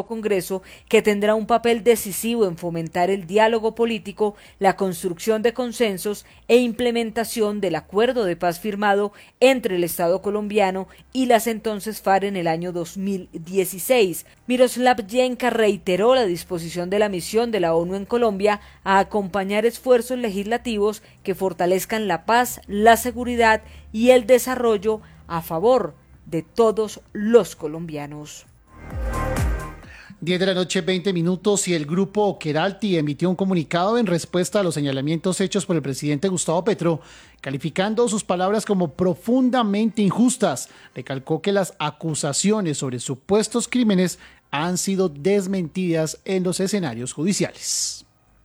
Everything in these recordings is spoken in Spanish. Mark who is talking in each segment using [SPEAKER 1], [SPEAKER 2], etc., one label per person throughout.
[SPEAKER 1] nuevo Congreso, que tendrá un papel decisivo en fomentar el diálogo político, la construcción de consensos e implementación del acuerdo de paz firmado entre el Estado colombiano y las entonces FARC en el año 2016. Miroslav Yenka reiteró la disposición de la misión de la ONU en Colombia a acompañar esfuerzos legislativos que fortalezcan la paz, la seguridad y el desarrollo a favor de todos los colombianos.
[SPEAKER 2] 10 de la noche, 20 minutos, y el grupo Queralty emitió un comunicado en respuesta a los señalamientos hechos por el presidente Gustavo Petro, calificando sus palabras como profundamente injustas. Recalcó que las acusaciones sobre supuestos crímenes han sido desmentidas en los escenarios judiciales.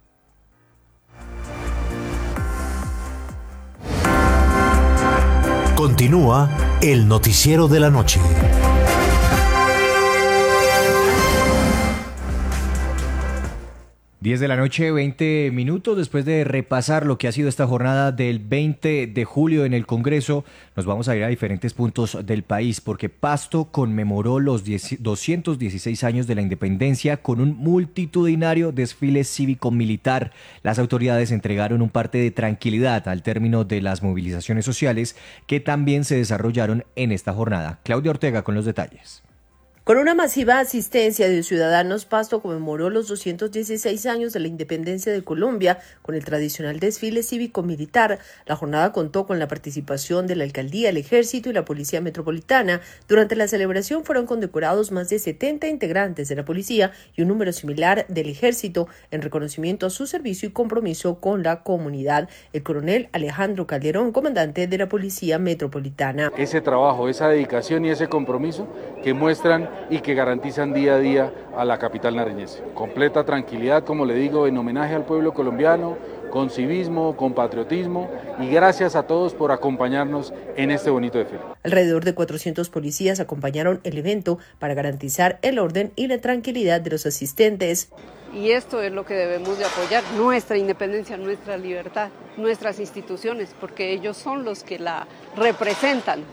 [SPEAKER 3] Continúa el noticiero de la noche.
[SPEAKER 4] 10 de la noche, 20 minutos. Después de repasar lo que ha sido esta jornada del 20 de julio en el Congreso, nos vamos a ir a diferentes puntos del país, porque Pasto conmemoró los 216 años de la independencia con un multitudinario desfile cívico-militar. Las autoridades entregaron un parte de tranquilidad al término de las movilizaciones sociales que también se desarrollaron en esta jornada. Claudia Ortega con los detalles.
[SPEAKER 5] Con una masiva asistencia de ciudadanos, Pasto conmemoró los 216 años de la independencia de Colombia con el tradicional desfile cívico-militar. La jornada contó con la participación de la Alcaldía, el Ejército y la Policía Metropolitana. Durante la celebración fueron condecorados más de 70 integrantes de la Policía y un número similar del Ejército en reconocimiento a su servicio y compromiso con la comunidad. El coronel Alejandro Calderón, comandante de la Policía Metropolitana.
[SPEAKER 6] Ese trabajo, esa dedicación y ese compromiso que muestran y que garantizan día a día a la capital nariñense. Completa tranquilidad, como le digo, en homenaje al pueblo colombiano, con civismo, con patriotismo, y gracias a todos por acompañarnos en este bonito desfile.
[SPEAKER 5] Alrededor de 400 policías acompañaron el evento para garantizar el orden y la tranquilidad de los asistentes.
[SPEAKER 7] Y esto es lo que debemos de apoyar, nuestra independencia, nuestra libertad, nuestras instituciones, porque ellos son los que la representan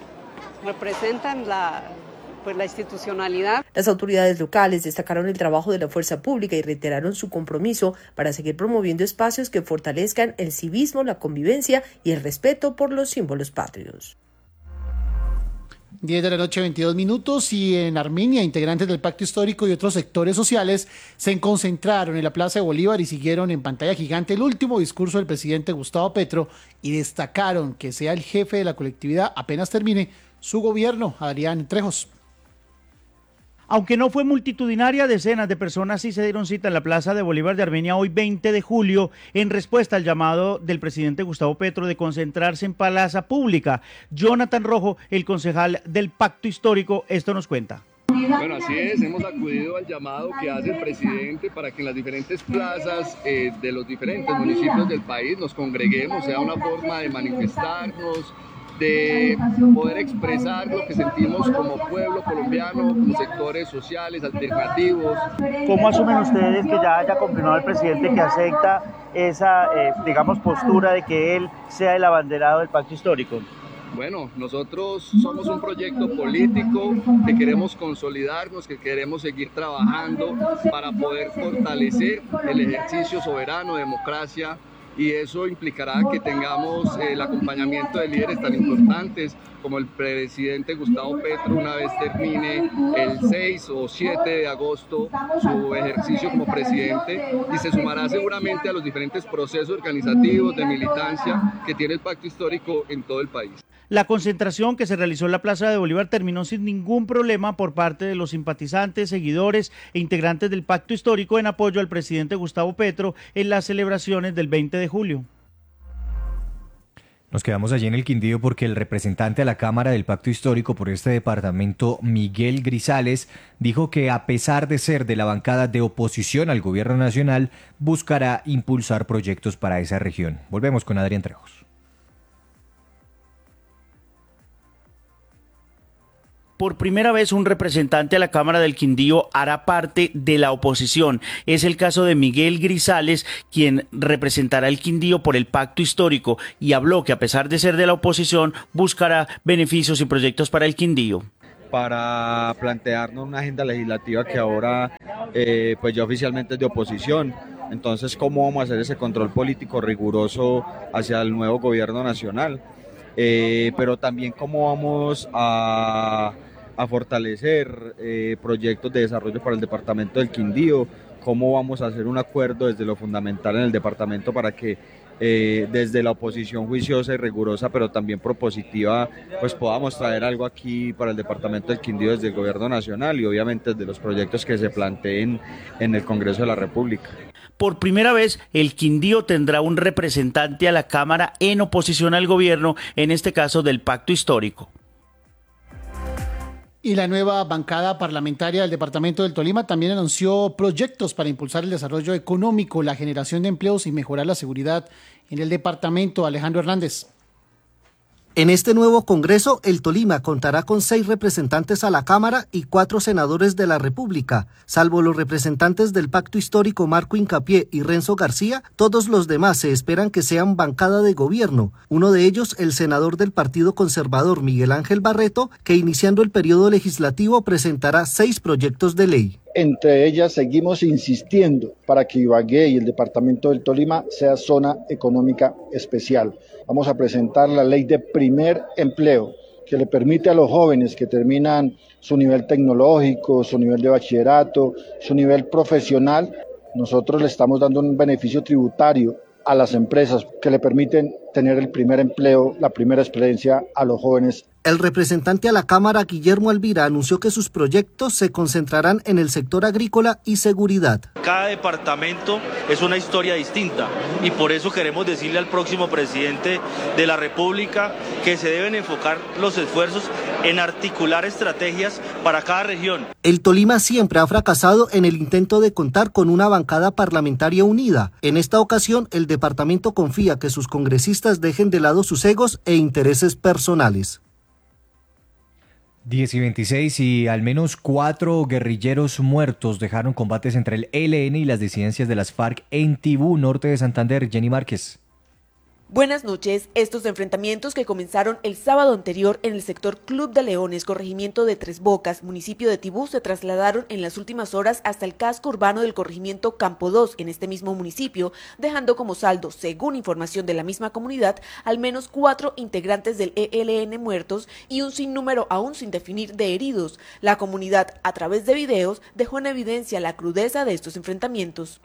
[SPEAKER 7] la institucionalidad.
[SPEAKER 5] Las autoridades locales destacaron el trabajo de la fuerza pública y reiteraron su compromiso para seguir promoviendo espacios que fortalezcan el civismo, la convivencia y el respeto por los símbolos patrios.
[SPEAKER 2] 10 de la noche, 22 minutos, y en Armenia, integrantes del Pacto Histórico y otros sectores sociales se concentraron en la Plaza de Bolívar y siguieron en pantalla gigante el último discurso del presidente Gustavo Petro y destacaron que sea el jefe de la colectividad apenas termine su gobierno, Adrián Trejos.
[SPEAKER 8] Aunque no fue multitudinaria, decenas de personas sí se dieron cita en la Plaza de Bolívar de Armenia hoy 20 de julio en respuesta al llamado del presidente Gustavo Petro de concentrarse en plaza pública. Jonathan Rojo, el concejal del Pacto Histórico, esto nos cuenta.
[SPEAKER 9] Bueno, así es, hemos acudido al llamado que hace el presidente para que en las diferentes plazas de los diferentes municipios del país nos congreguemos, sea una forma de manifestarnos, de poder expresar lo que sentimos como pueblo colombiano, como sectores sociales, alternativos.
[SPEAKER 8] ¿Cómo asumen ustedes que ya haya confirmado el presidente que acepta esa, postura de que él sea el abanderado del Pacto Histórico?
[SPEAKER 9] Bueno, nosotros somos un proyecto político que queremos consolidarnos, que queremos seguir trabajando para poder fortalecer el ejercicio soberano de democracia, y eso implicará que tengamos el acompañamiento de líderes tan importantes como el presidente Gustavo Petro una vez termine el 6 o 7 de agosto su ejercicio como presidente, y se sumará seguramente a los diferentes procesos organizativos de militancia que tiene el Pacto Histórico en todo el país.
[SPEAKER 8] La concentración que se realizó en la Plaza de Bolívar terminó sin ningún problema por parte de los simpatizantes, seguidores e integrantes del Pacto Histórico en apoyo al presidente Gustavo Petro en las celebraciones del 20 de julio.
[SPEAKER 4] Nos quedamos allí en el Quindío porque el representante a la Cámara del Pacto Histórico por este departamento, Miguel Grisales, dijo que a pesar de ser de la bancada de oposición al gobierno nacional, buscará impulsar proyectos para esa región. Volvemos con Adrián Trejos.
[SPEAKER 8] Por primera vez un representante a la Cámara del Quindío hará parte de la oposición. Es el caso de Miguel Grisales, quien representará el Quindío por el Pacto Histórico, y habló que a pesar de ser de la oposición buscará beneficios y proyectos para el Quindío.
[SPEAKER 10] Para plantearnos una agenda legislativa que ahora pues ya oficialmente es de oposición. Entonces, ¿cómo vamos a hacer ese control político riguroso hacia el nuevo gobierno nacional? Pero también cómo vamos a fortalecer proyectos de desarrollo para el departamento del Quindío, cómo vamos a hacer un acuerdo desde lo fundamental en el departamento para que desde la oposición juiciosa y rigurosa, pero también propositiva, pues podamos traer algo aquí para el departamento del Quindío desde el gobierno nacional y obviamente desde los proyectos que se planteen en el Congreso de la República.
[SPEAKER 8] Por primera vez, el Quindío tendrá un representante a la Cámara en oposición al gobierno, en este caso del Pacto Histórico.
[SPEAKER 2] Y la nueva bancada parlamentaria del departamento del Tolima también anunció proyectos para impulsar el desarrollo económico, la generación de empleos y mejorar la seguridad en el departamento. Alejandro Hernández.
[SPEAKER 11] En este nuevo Congreso, el Tolima contará con 6 representantes a la Cámara y 4 senadores de la República. Salvo los representantes del Pacto Histórico Marco Hincapié y Renzo García, todos los demás se esperan que sean bancada de gobierno. Uno de ellos, el senador del Partido Conservador Miguel Ángel Barreto, que iniciando el periodo legislativo presentará 6 proyectos de ley.
[SPEAKER 12] Entre ellas seguimos insistiendo para que Ibagué y el departamento del Tolima sea zona económica especial. Vamos a presentar la ley de primer empleo, que le permite a los jóvenes que terminan su nivel tecnológico, su nivel de bachillerato, su nivel profesional, nosotros le estamos dando un beneficio tributario a las empresas que le permiten tener el primer empleo, la primera experiencia a los jóvenes.
[SPEAKER 11] El representante a la Cámara, Guillermo Alvira, anunció que sus proyectos se concentrarán en el sector agrícola y seguridad.
[SPEAKER 13] Cada departamento es una historia distinta y por eso queremos decirle al próximo presidente de la República que se deben enfocar los esfuerzos en articular estrategias para cada región.
[SPEAKER 11] El Tolima siempre ha fracasado en el intento de contar con una bancada parlamentaria unida. En esta ocasión, el departamento confía que sus congresistas dejen de lado sus egos e intereses personales.
[SPEAKER 4] 10:26 y al menos 4 guerrilleros muertos dejaron combates entre el ELN y las disidencias de las FARC en Tibú, norte de Santander. Jenny Márquez.
[SPEAKER 14] Buenas noches. Estos enfrentamientos que comenzaron el sábado anterior en el sector Club de Leones, corregimiento de Tres Bocas, municipio de Tibú, se trasladaron en las últimas horas hasta el casco urbano del corregimiento Campo 2, en este mismo municipio, dejando como saldo, según información de la misma comunidad, al menos 4 integrantes del ELN muertos y un sinnúmero aún sin definir de heridos. La comunidad, a través de videos, dejó en evidencia la crudeza de estos enfrentamientos.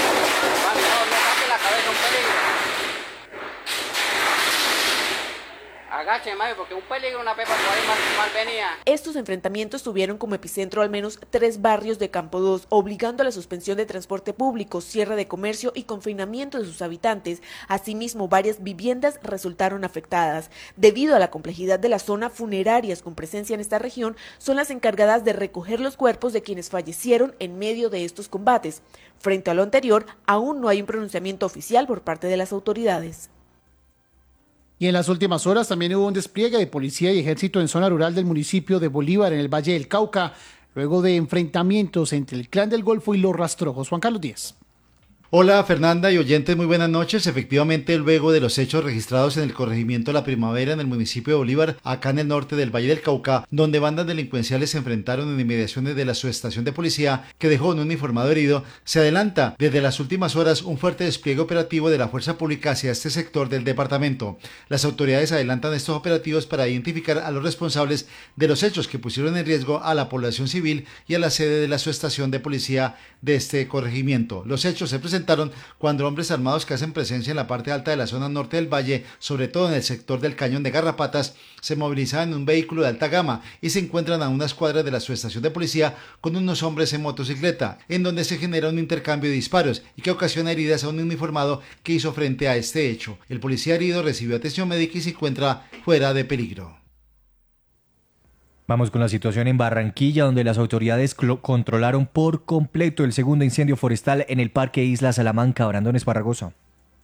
[SPEAKER 15] Agache, mami, porque un peligro, una pepa por ahí mal venía.
[SPEAKER 14] Estos enfrentamientos tuvieron como epicentro al menos 3 barrios de Campo 2, obligando a la suspensión de transporte público, cierre de comercio y confinamiento de sus habitantes. Asimismo, varias viviendas resultaron afectadas. Debido a la complejidad de la zona, funerarias con presencia en esta región son las encargadas de recoger los cuerpos de quienes fallecieron en medio de estos combates. Frente a lo anterior, aún no hay un pronunciamiento oficial por parte de las autoridades.
[SPEAKER 2] Y en las últimas horas también hubo un despliegue de policía y ejército en zona rural del municipio de Bolívar, en el Valle del Cauca, luego de enfrentamientos entre el Clan del Golfo y los Rastrojos. Juan Carlos Díaz.
[SPEAKER 16] Hola Fernanda y oyentes, muy buenas noches. Efectivamente, luego de los hechos registrados en el corregimiento La Primavera en el municipio de Bolívar, acá en el norte del Valle del Cauca, donde bandas delincuenciales se enfrentaron en inmediaciones de la subestación de policía que dejó un uniformado herido, se adelanta desde las últimas horas un fuerte despliegue operativo de la fuerza pública hacia este sector del departamento. Las autoridades adelantan estos operativos para identificar a los responsables de los hechos que pusieron en riesgo a la población civil y a la sede de la subestación de policía de este corregimiento. Los hechos se presentaron cuando hombres armados que hacen presencia en la parte alta de la zona norte del valle, sobre todo en el sector del Cañón de Garrapatas, se movilizaban en un vehículo de alta gama y se encuentran a unas cuadras de la subestación de policía con unos hombres en motocicleta, en donde se genera un intercambio de disparos y que ocasiona heridas a un uniformado que hizo frente a este hecho. El policía herido recibió atención médica y se encuentra fuera de peligro.
[SPEAKER 4] Vamos con la situación en Barranquilla, donde las autoridades controlaron por completo el segundo incendio forestal en el Parque Isla Salamanca. Brandon Esparragosa.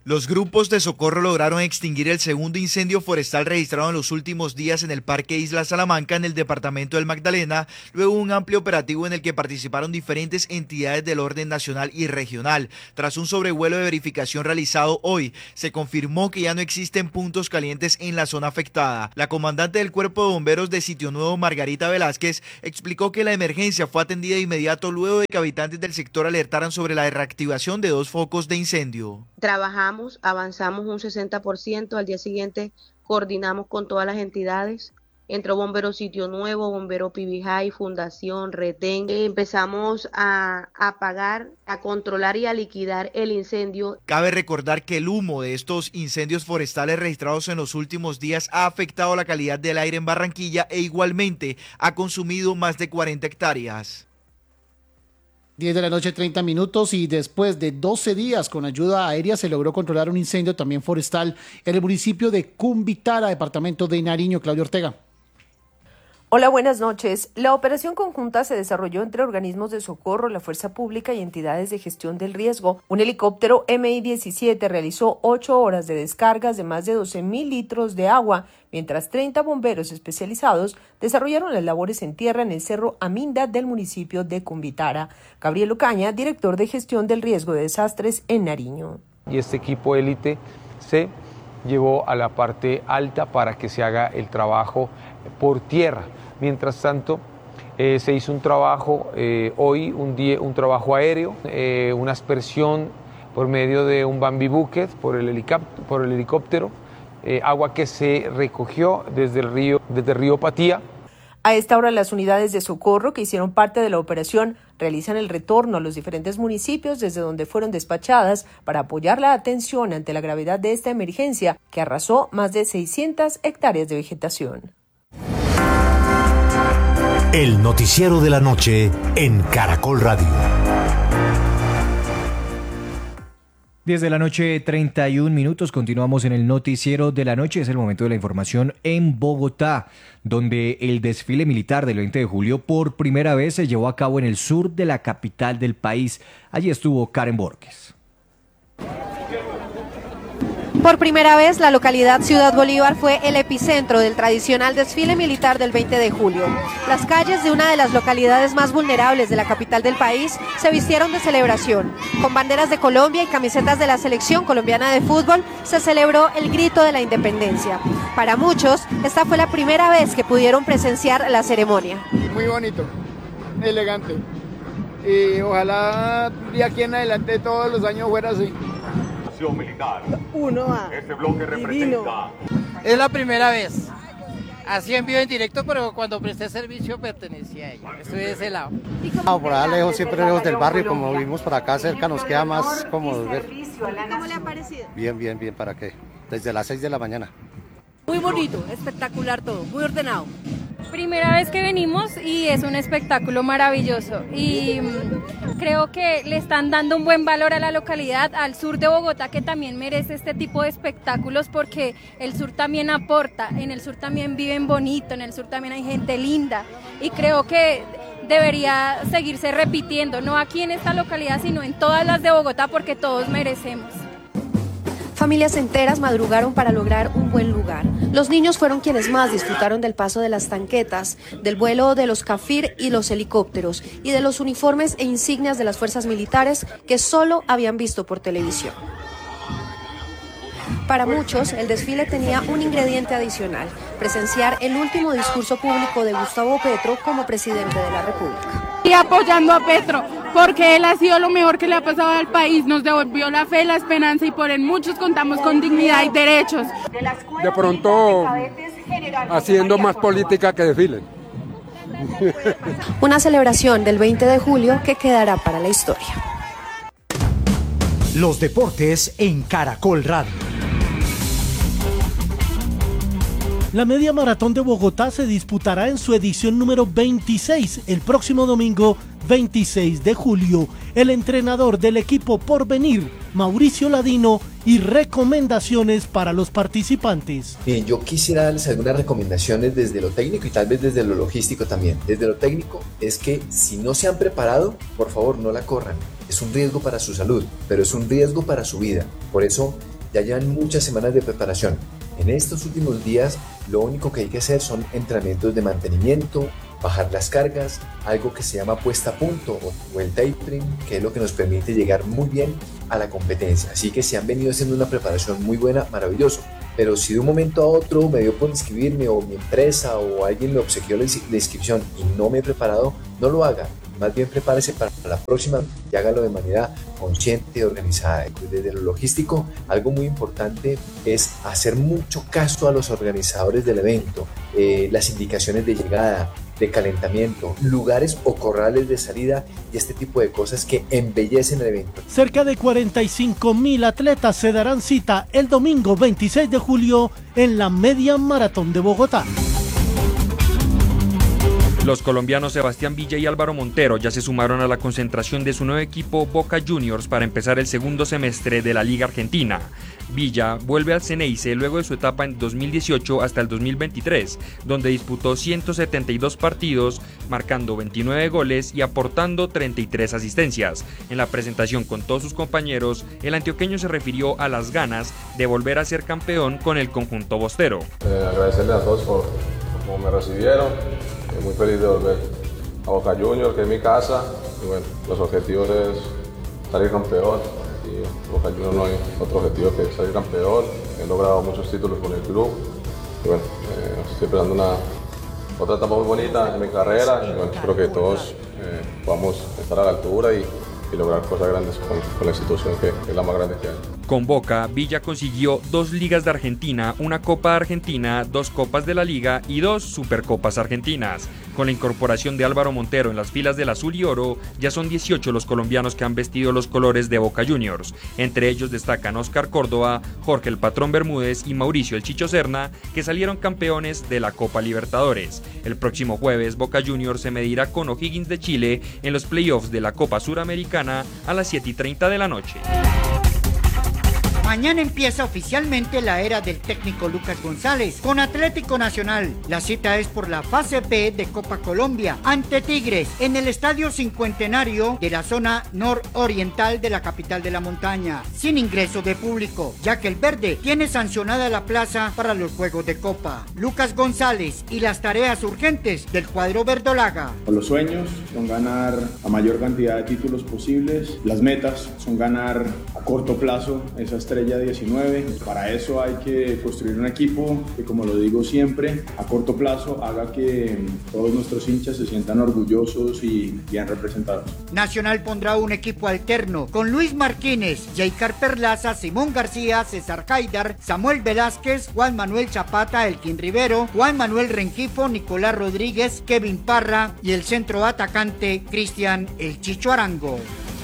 [SPEAKER 17] Los grupos de socorro lograron extinguir el segundo incendio forestal registrado en los últimos días en el Parque Isla Salamanca, en el departamento del Magdalena, luego de un amplio operativo en el que participaron diferentes entidades del orden nacional y regional. Tras un sobrevuelo de verificación realizado hoy, se confirmó que ya no existen puntos calientes en la zona afectada. La comandante del Cuerpo de Bomberos de Sitio Nuevo, Margarita Velázquez, explicó que la emergencia fue atendida de inmediato luego de que habitantes del sector alertaran sobre la reactivación de 2 focos de incendio.
[SPEAKER 18] Avanzamos un 60%, al día siguiente coordinamos con todas las entidades, entró Bombero Sitio Nuevo, Bombero Pibijay, Fundación, Retén, empezamos a apagar, a controlar y a liquidar el incendio.
[SPEAKER 17] Cabe recordar que el humo de estos incendios forestales registrados en los últimos días ha afectado la calidad del aire en Barranquilla e igualmente ha consumido más de 40 hectáreas.
[SPEAKER 2] 10 de la noche, 30 minutos, y después de 12 días con ayuda aérea se logró controlar un incendio también forestal en el municipio de Cumbitara, departamento de Nariño. Claudio Ortega.
[SPEAKER 5] Hola, buenas noches. La operación conjunta se desarrolló entre organismos de socorro, la fuerza pública y entidades de gestión del riesgo. Un helicóptero MI-17 realizó 8 horas de descargas de más de 12.000 litros de agua, mientras 30 bomberos especializados desarrollaron las labores en tierra en el Cerro Aminda del municipio de Cumbitara. Gabriel Ocaña, director de gestión del riesgo de desastres en Nariño.
[SPEAKER 19] Y este equipo élite se llevó a la parte alta para que se haga el trabajo por tierra. Mientras tanto, se hizo un trabajo hoy, un trabajo aéreo, una aspersión por medio de un Bambi Bucket por el helicóptero, agua que se recogió desde el río Patía.
[SPEAKER 5] A esta hora, las unidades de socorro que hicieron parte de la operación realizan el retorno a los diferentes municipios desde donde fueron despachadas para apoyar la atención ante la gravedad de esta emergencia que arrasó más de 600 hectáreas de vegetación.
[SPEAKER 3] El noticiero de la noche en Caracol Radio.
[SPEAKER 4] 10 de la noche, 31 minutos. Continuamos en el noticiero de la noche. Es el momento de la información en Bogotá, donde el desfile militar del 20 de julio por primera vez se llevó a cabo en el sur de la capital del país. Allí estuvo Karen Borges.
[SPEAKER 20] Por primera vez, la localidad Ciudad Bolívar fue el epicentro del tradicional desfile militar del 20 de julio. Las calles de una de las localidades más vulnerables de la capital del país se vistieron de celebración. Con banderas de Colombia y camisetas de la selección colombiana de fútbol, se celebró el grito de la independencia. Para muchos, esta fue la primera vez que pudieron presenciar la ceremonia.
[SPEAKER 21] Muy bonito, elegante. Y ojalá de aquí en adelante todos los años fuera así.
[SPEAKER 22] Militar.
[SPEAKER 21] Este bloque
[SPEAKER 22] representa.
[SPEAKER 23] Es la primera vez, así en vivo en directo, pero cuando presté servicio pertenecía a ella. Estoy de ese lado.
[SPEAKER 24] No, por allá lejos, siempre lejos del barrio, como vivimos por acá cerca, nos queda más cómodo ver.
[SPEAKER 20] ¿Cómo le ha parecido?
[SPEAKER 24] Bien, ¿para qué? Desde las 6 de la mañana.
[SPEAKER 20] Muy bonito, espectacular todo, muy ordenado.
[SPEAKER 25] Primera vez que venimos y es un espectáculo maravilloso y creo que le están dando un buen valor a la localidad, al sur de Bogotá, que también merece este tipo de espectáculos porque el sur también aporta, en el sur también viven bonito, en el sur también hay gente linda y creo que debería seguirse repitiendo, no aquí en esta localidad sino en todas las de Bogotá porque todos merecemos.
[SPEAKER 20] Familias enteras madrugaron para lograr un buen lugar. Los niños fueron quienes más disfrutaron del paso de las tanquetas, del vuelo de los Cafir y los helicópteros y de los uniformes e insignias de las fuerzas militares que solo habían visto por televisión. Para muchos, el desfile tenía un ingrediente adicional, presenciar el último discurso público de Gustavo Petro como presidente de la República.
[SPEAKER 26] Y apoyando a Petro, porque él ha sido lo mejor que le ha pasado al país, nos devolvió la fe, la esperanza y por él muchos contamos con dignidad y derechos.
[SPEAKER 21] De pronto, haciendo más política que desfilen.
[SPEAKER 20] Una celebración del 20 de julio que quedará para la historia.
[SPEAKER 3] Los deportes en Caracol Radio.
[SPEAKER 27] La Media Maratón de Bogotá se disputará en su edición número 26 el próximo domingo 26 de julio. El entrenador del equipo Porvenir, Mauricio Ladino, y recomendaciones para los participantes.
[SPEAKER 28] Bien, yo quisiera darles algunas recomendaciones desde lo técnico y tal vez desde lo logístico también. Desde lo técnico es que si no se han preparado, por favor no la corran. Es un riesgo para su salud, pero es un riesgo para su vida. Por eso ya llevan muchas semanas de preparación. En estos últimos días lo único que hay que hacer son entrenamientos de mantenimiento, bajar las cargas, algo que se llama puesta a punto o el tapering, que es lo que nos permite llegar muy bien a la competencia. Así que se han venido haciendo una preparación muy buena, maravilloso. Pero si de un momento a otro me dio por inscribirme o mi empresa o alguien me obsequió la inscripción y no me he preparado, no lo haga. Más bien prepárese para la próxima y hágalo de manera consciente y organizada. Desde lo logístico, algo muy importante es hacer mucho caso a los organizadores del evento, las indicaciones de llegada, de calentamiento, lugares o corrales de salida y este tipo de cosas que embellecen el evento.
[SPEAKER 27] Cerca de 45.000 atletas se darán cita el domingo 26 de julio en la Media Maratón de Bogotá.
[SPEAKER 1] Los colombianos Sebastián Villa y Álvaro Montero ya se sumaron a la concentración de su nuevo equipo Boca Juniors para empezar el segundo semestre de la Liga Argentina. Villa vuelve al Ceneice luego de su etapa en 2018 hasta el 2023, donde disputó 172 partidos, marcando 29 goles y aportando 33 asistencias. En la presentación con todos sus compañeros, el antioqueño se refirió a las ganas de volver a ser campeón con el conjunto bostero.
[SPEAKER 6] Agradecerle a todos por cómo me recibieron. Muy feliz de volver a Boca Juniors, que es mi casa, y bueno, los objetivos es salir campeón, y Boca Juniors no hay otro objetivo que salir campeón. He logrado muchos títulos con el club, y bueno, estoy esperando otra etapa muy bonita en mi carrera, y bueno, espero que todos podamos estar a la altura y lograr cosas grandes con la institución que es la más grande que hay.
[SPEAKER 1] Con Boca, Villa consiguió 2 ligas de Argentina, una Copa Argentina, 2 Copas de la Liga y 2 Supercopas Argentinas. Con la incorporación de Álvaro Montero en las filas del azul y oro, ya son 18 los colombianos que han vestido los colores de Boca Juniors. Entre ellos destacan Oscar Córdoba, Jorge el Patrón Bermúdez y Mauricio el Chicho Serna, que salieron campeones de la Copa Libertadores. El próximo jueves, Boca Juniors se medirá con O'Higgins de Chile en los playoffs de la Copa Suramericana a las 7:30 de la noche.
[SPEAKER 7] Mañana empieza oficialmente la era del técnico Lucas González con Atlético Nacional. La cita es por la fase B de Copa Colombia ante Tigres en el Estadio Cincuentenario de la zona nororiental de la capital de la montaña, sin ingreso de público, ya que el verde tiene sancionada la plaza para los juegos de Copa. Lucas González y las tareas urgentes del cuadro verdolaga.
[SPEAKER 8] Los sueños son ganar la mayor cantidad de títulos posibles. Las metas son ganar a corto plazo esa estrella 19. Para eso hay que construir un equipo que, como lo digo siempre, a corto plazo haga que todos nuestros hinchas se sientan orgullosos y bien representados.
[SPEAKER 7] Nacional pondrá un equipo alterno con Luis Martínez, Jaycar Perlaza, Simón García, César Haidar, Samuel Velázquez, Juan Manuel Zapata, Elkin Rivero, Juan Manuel Rengifo, Nicolás Rodríguez, Kevin Parra y el centro atacante Cristian El Chicho Arango.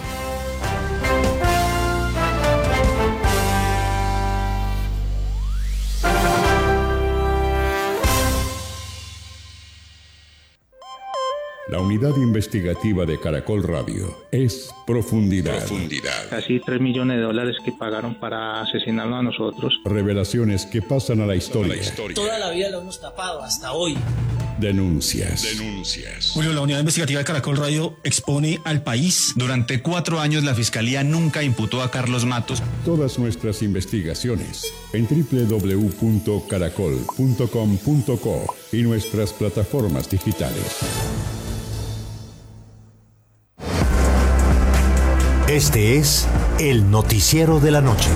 [SPEAKER 9] La unidad investigativa de Caracol Radio es Profundidad.
[SPEAKER 10] Casi $3 millones que pagaron para asesinarnos a nosotros.
[SPEAKER 9] Revelaciones que pasan a la historia.
[SPEAKER 12] Toda la vida lo hemos tapado, hasta hoy.
[SPEAKER 9] Denuncias.
[SPEAKER 13] Julio, la unidad investigativa de Caracol Radio expone al país.
[SPEAKER 29] Durante 4 años la Fiscalía nunca imputó a Carlos Matos.
[SPEAKER 9] Todas nuestras investigaciones en www.caracol.com.co y nuestras plataformas digitales.
[SPEAKER 3] Este es el noticiero de la noche.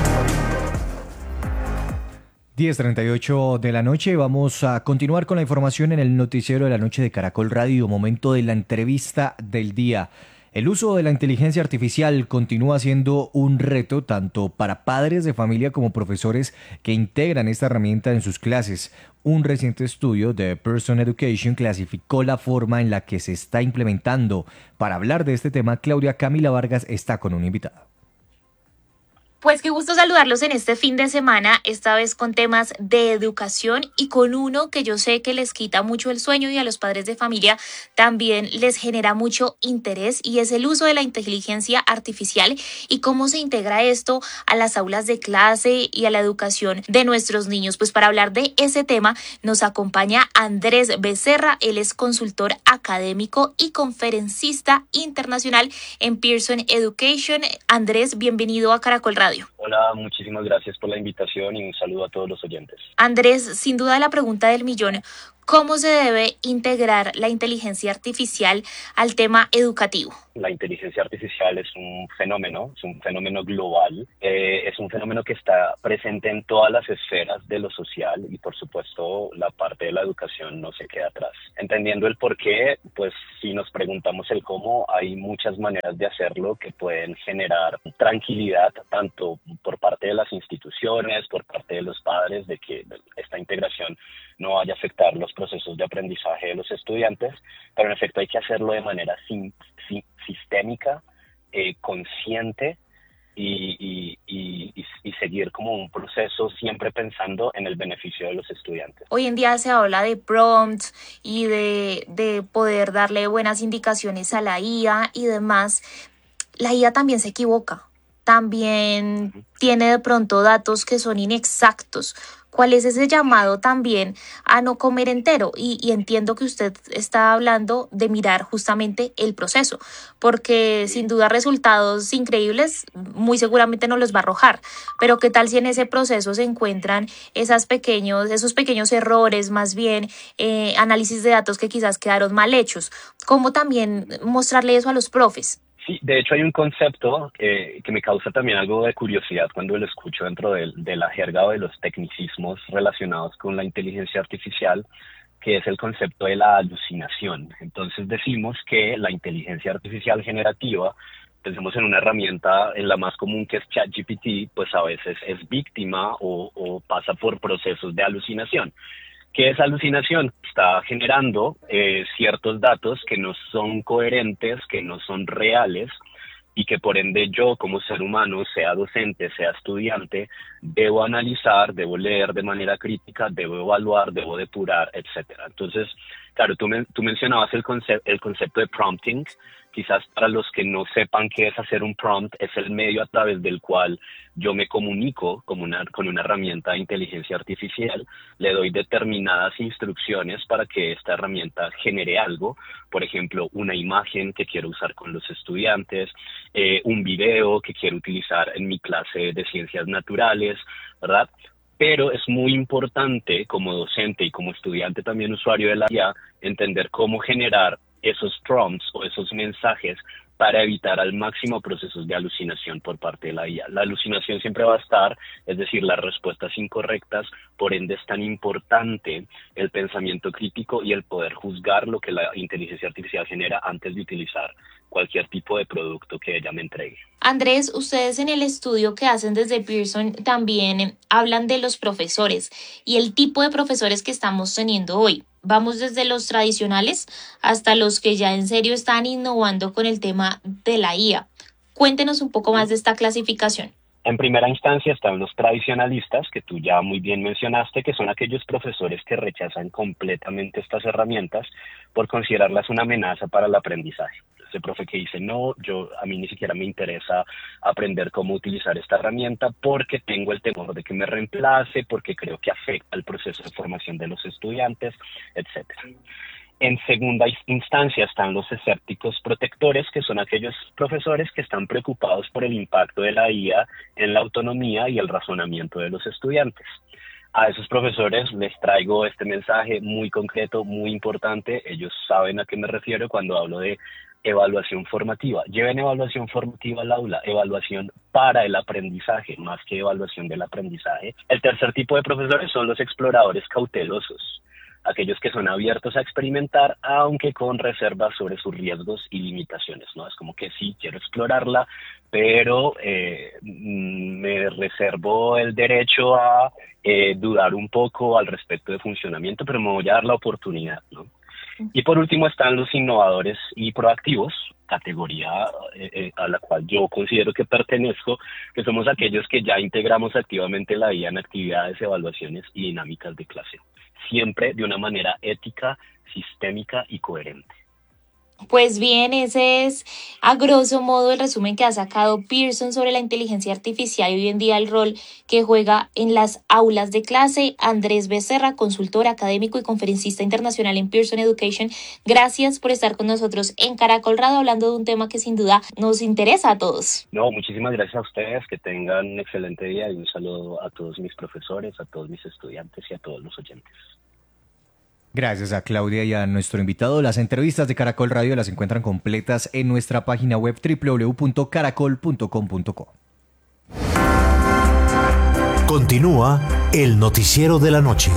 [SPEAKER 4] 10:38 de la noche, vamos a continuar con la información en el noticiero de la noche de Caracol Radio, momento de la entrevista del día. El uso de la inteligencia artificial continúa siendo un reto tanto para padres de familia como profesores que integran esta herramienta en sus clases. Un reciente estudio de Pearson Education clasificó la forma en la que se está implementando. Para hablar de este tema, Claudia Camila Vargas está con un invitado.
[SPEAKER 30] Pues qué gusto saludarlos en este fin de semana, esta vez con temas de educación y con uno que yo sé que les quita mucho el sueño y a los padres de familia también les genera mucho interés, y es el uso de la inteligencia artificial y cómo se integra esto a las aulas de clase y a la educación de nuestros niños. Pues para hablar de ese tema nos acompaña Andrés Becerra, él es consultor académico y conferencista internacional en Pearson Education. Andrés, bienvenido a Caracol Radio. Radio.
[SPEAKER 2] Hola, muchísimas gracias por la invitación y un saludo a todos los oyentes.
[SPEAKER 30] Andrés, sin duda la pregunta del millón, ¿cómo se debe integrar la inteligencia artificial al tema educativo?
[SPEAKER 2] La inteligencia artificial es un fenómeno global, es un fenómeno que está presente en todas las esferas de lo social y por supuesto la parte de la educación no se queda atrás. Entendiendo el por qué, pues si nos preguntamos el cómo, hay muchas maneras de hacerlo que pueden generar tranquilidad tanto por parte de las instituciones, por parte de los padres, de que esta integración no vaya a afectar los procesos de aprendizaje de los estudiantes, pero en efecto hay que hacerlo de manera sistémica, consciente y seguir como un proceso siempre pensando en el beneficio de los estudiantes.
[SPEAKER 30] Hoy en día se habla de prompts y de poder darle buenas indicaciones a la IA y demás. La IA también se equivoca, también tiene de pronto datos que son inexactos. ¿Cuál es ese llamado también a no comer entero? Y entiendo que usted está hablando de mirar justamente el proceso, porque sin duda resultados increíbles muy seguramente no los va a arrojar, pero ¿qué tal si en ese proceso se encuentran esos pequeños errores, más bien análisis de datos que quizás quedaron mal hechos? ¿Cómo también mostrarle eso a los profes?
[SPEAKER 2] Sí, de hecho hay un concepto que me causa también algo de curiosidad cuando lo escucho dentro de la jerga o de los tecnicismos relacionados con la inteligencia artificial, que es el concepto de la alucinación. Entonces decimos que la inteligencia artificial generativa, pensemos en una herramienta, en la más común que es ChatGPT, pues a veces es víctima o pasa por procesos de alucinación. ¿Qué es alucinación? Está generando ciertos datos que no son coherentes, que no son reales y que por ende yo como ser humano, sea docente, sea estudiante, debo analizar, debo leer de manera crítica, debo evaluar, debo depurar, etcétera. Entonces, claro, tú mencionabas el concepto de prompting. Quizás para los que no sepan qué es hacer un prompt, es el medio a través del cual yo me comunico con una herramienta de inteligencia artificial, le doy determinadas instrucciones para que esta herramienta genere algo, por ejemplo, una imagen que quiero usar con los estudiantes, un video que quiero utilizar en mi clase de ciencias naturales, ¿verdad? Pero es muy importante como docente y como estudiante también usuario de la IA entender cómo generar esos prompts o esos mensajes para evitar al máximo procesos de alucinación por parte de la IA. La alucinación siempre va a estar, es decir, las respuestas incorrectas, por ende es tan importante el pensamiento crítico y el poder juzgar lo que la inteligencia artificial genera antes de utilizar cualquier tipo de producto que ella me entregue.
[SPEAKER 30] Andrés, ustedes en el estudio que hacen desde Pearson también hablan de los profesores y el tipo de profesores que estamos teniendo hoy. Vamos desde los tradicionales hasta los que ya en serio están innovando con el tema de la IA. Cuéntenos un poco más de esta clasificación.
[SPEAKER 2] En primera instancia están los tradicionalistas, que tú ya muy bien mencionaste, que son aquellos profesores que rechazan completamente estas herramientas por considerarlas una amenaza para el aprendizaje. Ese profe que dice, no, a mí ni siquiera me interesa aprender cómo utilizar esta herramienta porque tengo el temor de que me reemplace, porque creo que afecta el proceso de formación de los estudiantes, etcétera. En segunda instancia están los escépticos protectores, que son aquellos profesores que están preocupados por el impacto de la IA en la autonomía y el razonamiento de los estudiantes. A esos profesores les traigo este mensaje muy concreto, muy importante. Ellos saben a qué me refiero cuando hablo de evaluación formativa. Lleven evaluación formativa al aula, evaluación para el aprendizaje, más que evaluación del aprendizaje. El tercer tipo de profesores son los exploradores cautelosos, aquellos que son abiertos a experimentar, aunque con reservas sobre sus riesgos y limitaciones, ¿no? Es como que sí, quiero explorarla, pero me reservo el derecho a dudar un poco al respecto de funcionamiento, pero me voy a dar la oportunidad, ¿no? Y por último están los innovadores y proactivos, categoría a la cual yo considero que pertenezco, que somos aquellos que ya integramos activamente la IA en actividades, evaluaciones y dinámicas de clase, siempre de una manera ética, sistémica y coherente.
[SPEAKER 30] Pues bien, ese es a grosso modo el resumen que ha sacado Pearson sobre la inteligencia artificial y hoy en día el rol que juega en las aulas de clase. Andrés Becerra, consultor académico y conferencista internacional en Pearson Education, gracias por estar con nosotros en Caracol Radio hablando de un tema que sin duda nos interesa a todos.
[SPEAKER 2] No, muchísimas gracias a ustedes, que tengan un excelente día y un saludo a todos mis profesores, a todos mis estudiantes y a todos los oyentes.
[SPEAKER 4] Gracias a Claudia y a nuestro invitado. Las entrevistas de Caracol Radio las encuentran completas en nuestra página web www.caracol.com.co.
[SPEAKER 3] Continúa el noticiero de la noche.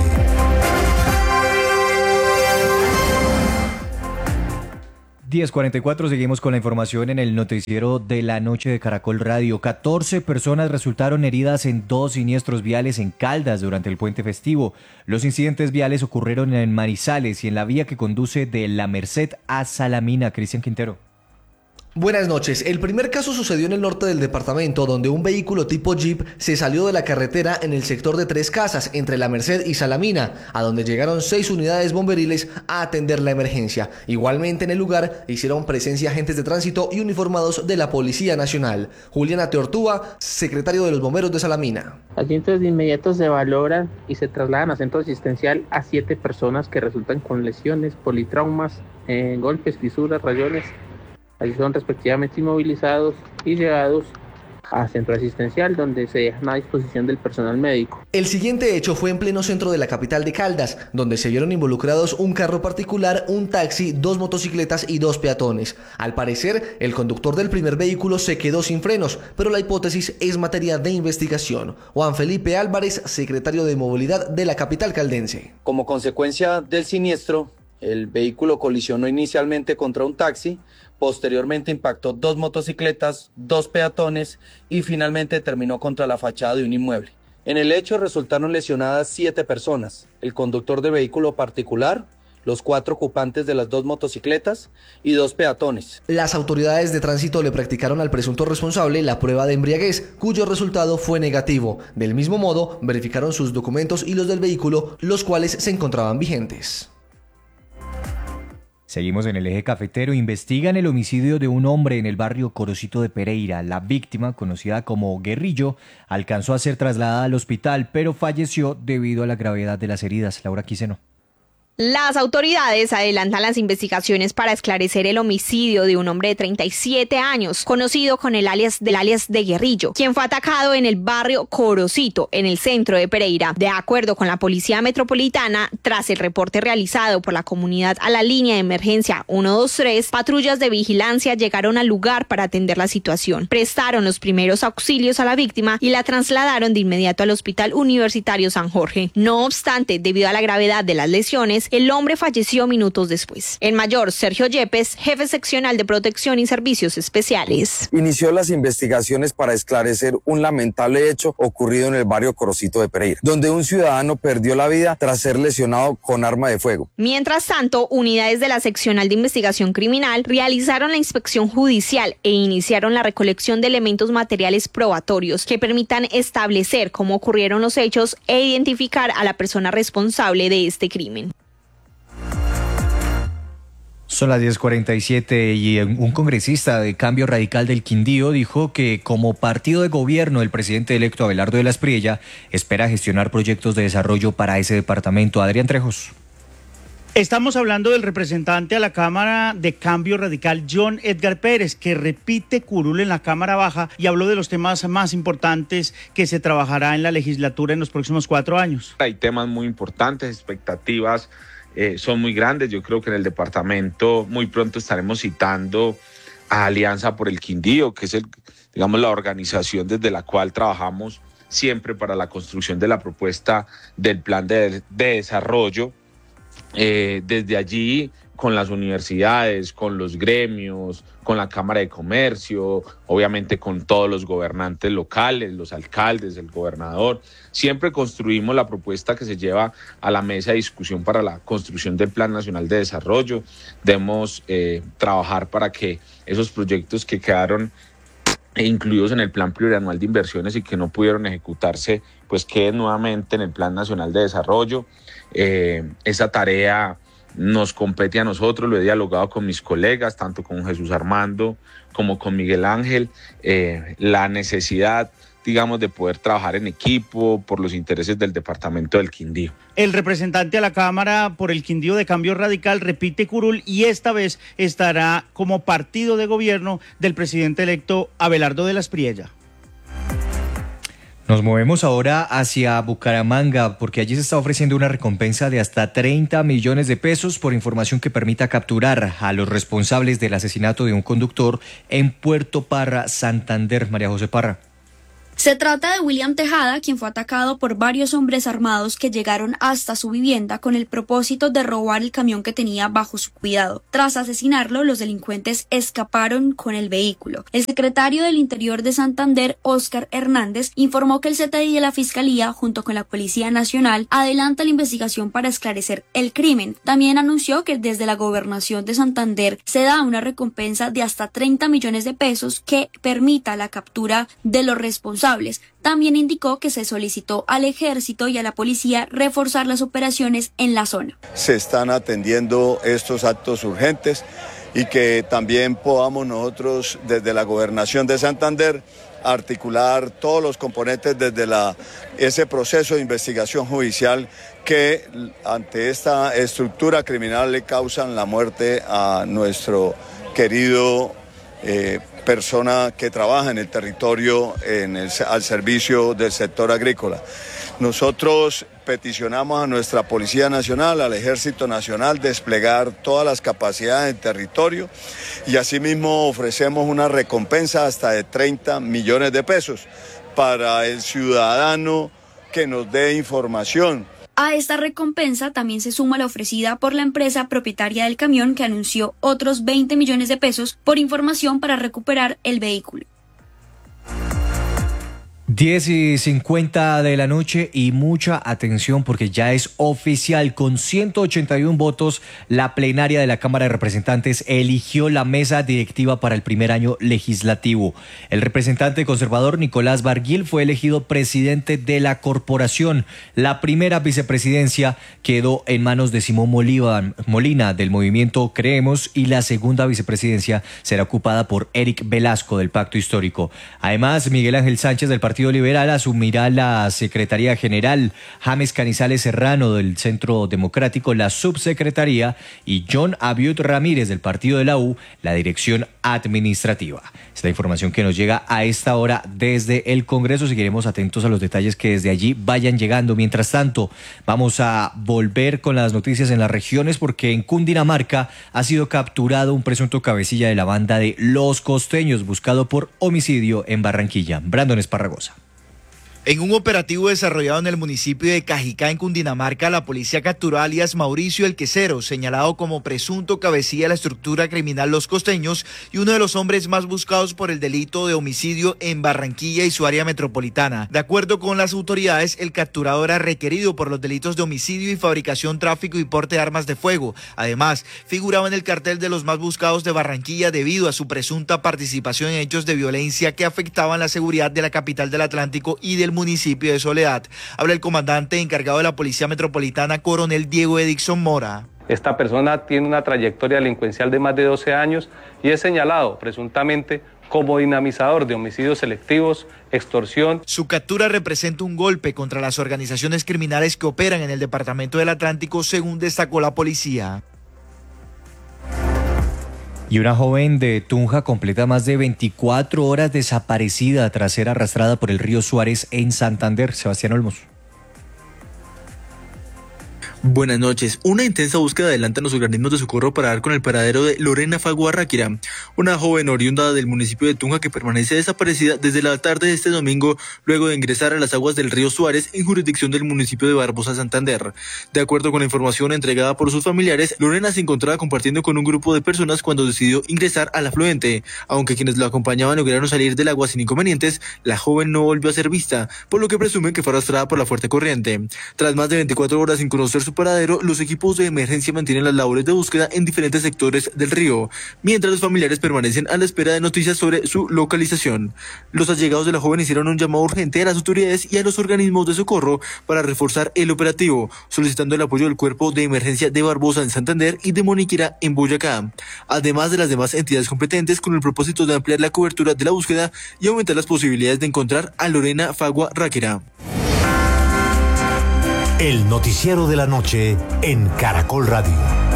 [SPEAKER 4] 10:44, seguimos con la información en el noticiero de la noche de Caracol Radio. 14 personas resultaron heridas en 2 siniestros viales en Caldas durante el puente festivo. Los incidentes viales ocurrieron en Manizales y en la vía que conduce de La Merced a Salamina. Cristian Quintero.
[SPEAKER 5] Buenas noches. El primer caso sucedió en el norte del departamento, donde un vehículo tipo Jeep se salió de la carretera en el sector de Tres Casas, entre La Merced y Salamina, a donde llegaron 6 unidades bomberiles a atender la emergencia. Igualmente en el lugar hicieron presencia agentes de tránsito y uniformados de la Policía Nacional. Juliana Teortúa, secretario de los bomberos de Salamina.
[SPEAKER 11] Allí entonces de inmediato se valoran y se trasladan a centro asistencial a 7 personas que resultan con lesiones, politraumas, golpes, fisuras, rayones. Allí son respectivamente inmovilizados y llevados a centro asistencial, donde se dejan a disposición del personal médico.
[SPEAKER 5] El siguiente hecho fue en pleno centro de la capital de Caldas, donde se vieron involucrados un carro particular, un taxi, 2 motocicletas y 2 peatones. Al parecer, el conductor del primer vehículo se quedó sin frenos, pero la hipótesis es materia de investigación. Juan Felipe Álvarez, secretario de Movilidad de la capital caldense.
[SPEAKER 14] Como consecuencia del siniestro, el vehículo colisionó inicialmente contra un taxi, posteriormente impactó 2 motocicletas, 2 peatones y finalmente terminó contra la fachada de un inmueble. En el hecho resultaron lesionadas 7 personas, el conductor del vehículo particular, los 4 ocupantes de las 2 motocicletas y 2 peatones.
[SPEAKER 5] Las autoridades de tránsito le practicaron al presunto responsable la prueba de embriaguez, cuyo resultado fue negativo. Del mismo modo, verificaron sus documentos y los del vehículo, los cuales se encontraban vigentes.
[SPEAKER 4] Seguimos en el eje cafetero. Investigan el homicidio de un hombre en el barrio Corocito de Pereira. La víctima, conocida como Guerrillo, alcanzó a ser trasladada al hospital, pero falleció debido a la gravedad de las heridas. Laura Quiseno.
[SPEAKER 15] Las autoridades adelantan las investigaciones para esclarecer el homicidio de un hombre de 37 años, conocido con el alias de Guerrillo, quien fue atacado en el barrio Corocito, en el centro de Pereira. De acuerdo con la Policía Metropolitana, tras el reporte realizado por la comunidad a la línea de emergencia 123, patrullas de vigilancia llegaron al lugar para atender la situación. Prestaron los primeros auxilios a la víctima y la trasladaron de inmediato al Hospital Universitario San Jorge. No obstante, debido a la gravedad de las lesiones, el hombre falleció minutos después. El mayor Sergio Yepes, jefe seccional de Protección y Servicios Especiales.
[SPEAKER 16] Inició las investigaciones para esclarecer un lamentable hecho ocurrido en el barrio Corocito de Pereira, donde un ciudadano perdió la vida tras ser lesionado con arma de fuego.
[SPEAKER 15] Mientras tanto, unidades de la seccional de investigación criminal realizaron la inspección judicial e iniciaron la recolección de elementos materiales probatorios que permitan establecer cómo ocurrieron los hechos e identificar a la persona responsable de este crimen.
[SPEAKER 4] Son las 10:47 y un congresista de Cambio Radical del Quindío dijo que como partido de gobierno el presidente electo Abelardo de la Espriella espera gestionar proyectos de desarrollo para ese departamento. Adrián Trejos.
[SPEAKER 17] Estamos hablando del representante a la Cámara de Cambio Radical, John Edgar Pérez, que repite curul en la Cámara Baja y habló de los temas más importantes que se trabajará en la legislatura en los próximos 4 años.
[SPEAKER 18] Hay temas muy importantes, expectativas son muy grandes. Yo creo que en el departamento muy pronto estaremos citando a Alianza por el Quindío, que es la organización desde la cual trabajamos siempre para la construcción de la propuesta del plan de desarrollo. Desde allí, con las universidades, con los gremios, con la Cámara de Comercio, obviamente con todos los gobernantes locales, los alcaldes, el gobernador, siempre construimos la propuesta que se lleva a la mesa de discusión para la construcción del Plan Nacional de Desarrollo. Debemos trabajar para que esos proyectos que quedaron incluidos en el Plan Plurianual de Inversiones y que no pudieron ejecutarse, pues queden nuevamente en el Plan Nacional de Desarrollo. Esa tarea nos compete a nosotros, lo he dialogado con mis colegas, tanto con Jesús Armando como con Miguel Ángel, la necesidad, digamos, de poder trabajar en equipo por los intereses del departamento del Quindío.
[SPEAKER 17] El representante a la Cámara por el Quindío de Cambio Radical repite curul y esta vez estará como partido de gobierno del presidente electo Abelardo de la Espriella.
[SPEAKER 4] Nos movemos ahora hacia Bucaramanga porque allí se está ofreciendo una recompensa de hasta 30 millones de pesos por información que permita capturar a los responsables del asesinato de un conductor en Puerto Parra, Santander. María José Parra.
[SPEAKER 19] Se trata de William Tejada, quien fue atacado por varios hombres armados que llegaron hasta su vivienda con el propósito de robar el camión que tenía bajo su cuidado. Tras asesinarlo, los delincuentes escaparon con el vehículo. El secretario del Interior de Santander, Óscar Hernández, informó que el CTI de la Fiscalía, junto con la Policía Nacional, adelanta la investigación para esclarecer el crimen. También anunció que desde la Gobernación de Santander se da una recompensa de hasta 30 millones de pesos que permita la captura de los responsables. También indicó que se solicitó al Ejército y a la Policía reforzar las operaciones en la zona.
[SPEAKER 20] Se están atendiendo estos actos urgentes y que también podamos nosotros desde la Gobernación de Santander articular todos los componentes desde ese proceso de investigación judicial que ante esta estructura criminal le causan la muerte a nuestro querido persona que trabaja en el territorio al servicio del sector agrícola. Nosotros peticionamos a nuestra Policía Nacional, al Ejército Nacional, desplegar todas las capacidades del territorio y asimismo ofrecemos una recompensa hasta de 30 millones de pesos para el ciudadano que nos dé información.
[SPEAKER 19] A esta recompensa también se suma la ofrecida por la empresa propietaria del camión, que anunció otros 20 millones de pesos por información para recuperar el vehículo.
[SPEAKER 4] 10:50 de la noche y mucha atención porque ya es oficial. Con 181 votos, la plenaria de la Cámara de Representantes eligió la mesa directiva para el primer año legislativo. El representante conservador Nicolás Barguil fue elegido presidente de la corporación. La primera vicepresidencia quedó en manos de Simón Molina del movimiento Creemos y la segunda vicepresidencia será ocupada por Eric Velasco del Pacto Histórico. Además, Miguel Ángel Sánchez del Partido Liberal asumirá la Secretaría General, James Canizales Serrano del Centro Democrático la subsecretaría y John Abiud Ramírez del Partido de la U la dirección administrativa. Es la información que nos llega a esta hora desde el Congreso. Seguiremos atentos a los detalles que desde allí vayan llegando. Mientras tanto, vamos a volver con las noticias en las regiones porque en Cundinamarca ha sido capturado un presunto cabecilla de la banda de Los Costeños, buscado por homicidio en Barranquilla. Brandon Esparragosa.
[SPEAKER 21] En un operativo desarrollado en el municipio de Cajicá, en Cundinamarca, la policía capturó a alias Mauricio el Quesero, señalado como presunto cabecilla de la estructura criminal Los Costeños y uno de los hombres más buscados por el delito de homicidio en Barranquilla y su área metropolitana. De acuerdo con las autoridades, el capturado era requerido por los delitos de homicidio y fabricación, tráfico y porte de armas de fuego. Además, figuraba en el cartel de los más buscados de Barranquilla debido a su presunta participación en hechos de violencia que afectaban la seguridad de la capital del Atlántico y del municipio de Soledad. Habla el comandante encargado de la Policía Metropolitana, coronel Diego Edixon Mora.
[SPEAKER 22] Esta persona tiene una trayectoria delincuencial de más de 12 años y es señalado presuntamente como dinamizador de homicidios selectivos, extorsión.
[SPEAKER 21] Su captura representa un golpe contra las organizaciones criminales que operan en el departamento del Atlántico, según destacó la policía.
[SPEAKER 4] Y una joven de Tunja completa más de 24 horas desaparecida tras ser arrastrada por el río Suárez en Santander. Sebastián Olmos.
[SPEAKER 23] Buenas noches. Una intensa búsqueda adelantan los organismos de socorro para dar con el paradero de Lorena Fago Arráquira, una joven oriunda del municipio de Tunja que permanece desaparecida desde la tarde de este domingo luego de ingresar a las aguas del río Suárez en jurisdicción del municipio de Barbosa, Santander. De acuerdo con la información entregada por sus familiares, Lorena se encontraba compartiendo con un grupo de personas cuando decidió ingresar al afluente. Aunque quienes lo acompañaban lograron salir del agua sin inconvenientes, la joven no volvió a ser vista, por lo que presumen que fue arrastrada por la fuerte corriente. Tras más de 24 horas sin conocer su paradero, los equipos de emergencia mantienen las labores de búsqueda en diferentes sectores del río, mientras los familiares permanecen a la espera de noticias sobre su localización. Los allegados de la joven hicieron un llamado urgente a las autoridades y a los organismos de socorro para reforzar el operativo, solicitando el apoyo del Cuerpo de Emergencia de Barbosa en Santander y de Moniquira en Boyacá, además de las demás entidades competentes, con el propósito de ampliar la cobertura de la búsqueda y aumentar las posibilidades de encontrar a Lorena Fagua Ráquira.
[SPEAKER 3] El noticiero de la noche en Caracol Radio.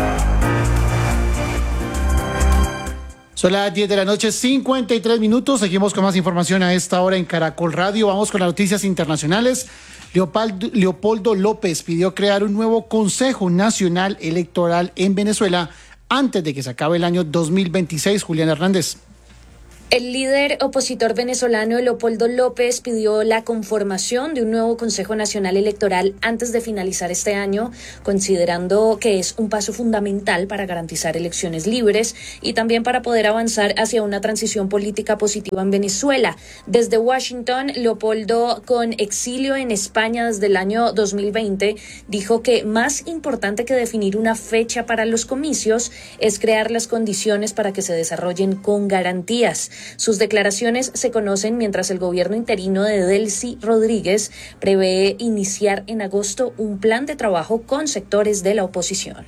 [SPEAKER 1] Son las 10 de la noche, 53 minutos. Seguimos con más información a esta hora en Caracol Radio. Vamos con las noticias internacionales. Leopoldo López pidió crear un nuevo Consejo Nacional Electoral en Venezuela antes de que se acabe el año 2026. Julián Hernández.
[SPEAKER 6] El líder opositor venezolano Leopoldo López pidió la conformación de un nuevo Consejo Nacional Electoral antes de finalizar este año, considerando que es un paso fundamental para garantizar elecciones libres y también para poder avanzar hacia una transición política positiva en Venezuela. Desde Washington, Leopoldo, con exilio en España desde el año 2020, dijo que más importante que definir una fecha para los comicios es crear las condiciones para que se desarrollen con garantías. Sus declaraciones se conocen mientras el gobierno interino de Delcy Rodríguez prevé iniciar en agosto un plan de trabajo con sectores de la oposición.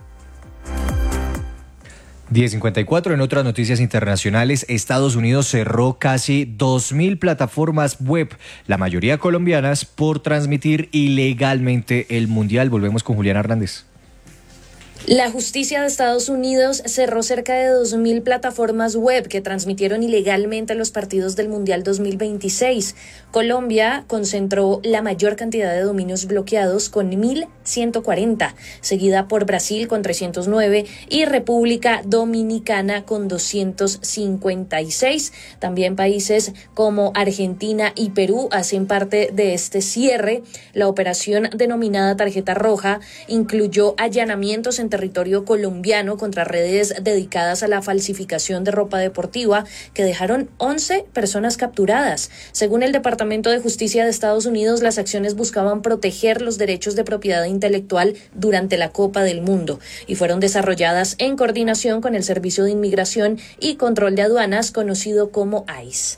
[SPEAKER 4] 10:54. En otras noticias internacionales, Estados Unidos cerró casi 2.000 plataformas web, la mayoría colombianas, por transmitir ilegalmente el Mundial. Volvemos con Julián Hernández.
[SPEAKER 6] La justicia de Estados Unidos cerró cerca de 2.000 plataformas web que transmitieron ilegalmente los partidos del Mundial 2026. Colombia concentró la mayor cantidad de dominios bloqueados con 1.140, seguida por Brasil con 309 y República Dominicana con 256. También países como Argentina y Perú hacen parte de este cierre. La operación denominada Tarjeta Roja incluyó allanamientos en territorio colombiano contra redes dedicadas a la falsificación de ropa deportiva que dejaron 11 personas capturadas. Según el Departamento de Justicia de Estados Unidos, las acciones buscaban proteger los derechos de propiedad intelectual durante la Copa del Mundo y fueron desarrolladas en coordinación con el Servicio de Inmigración y Control de Aduanas, conocido como ICE.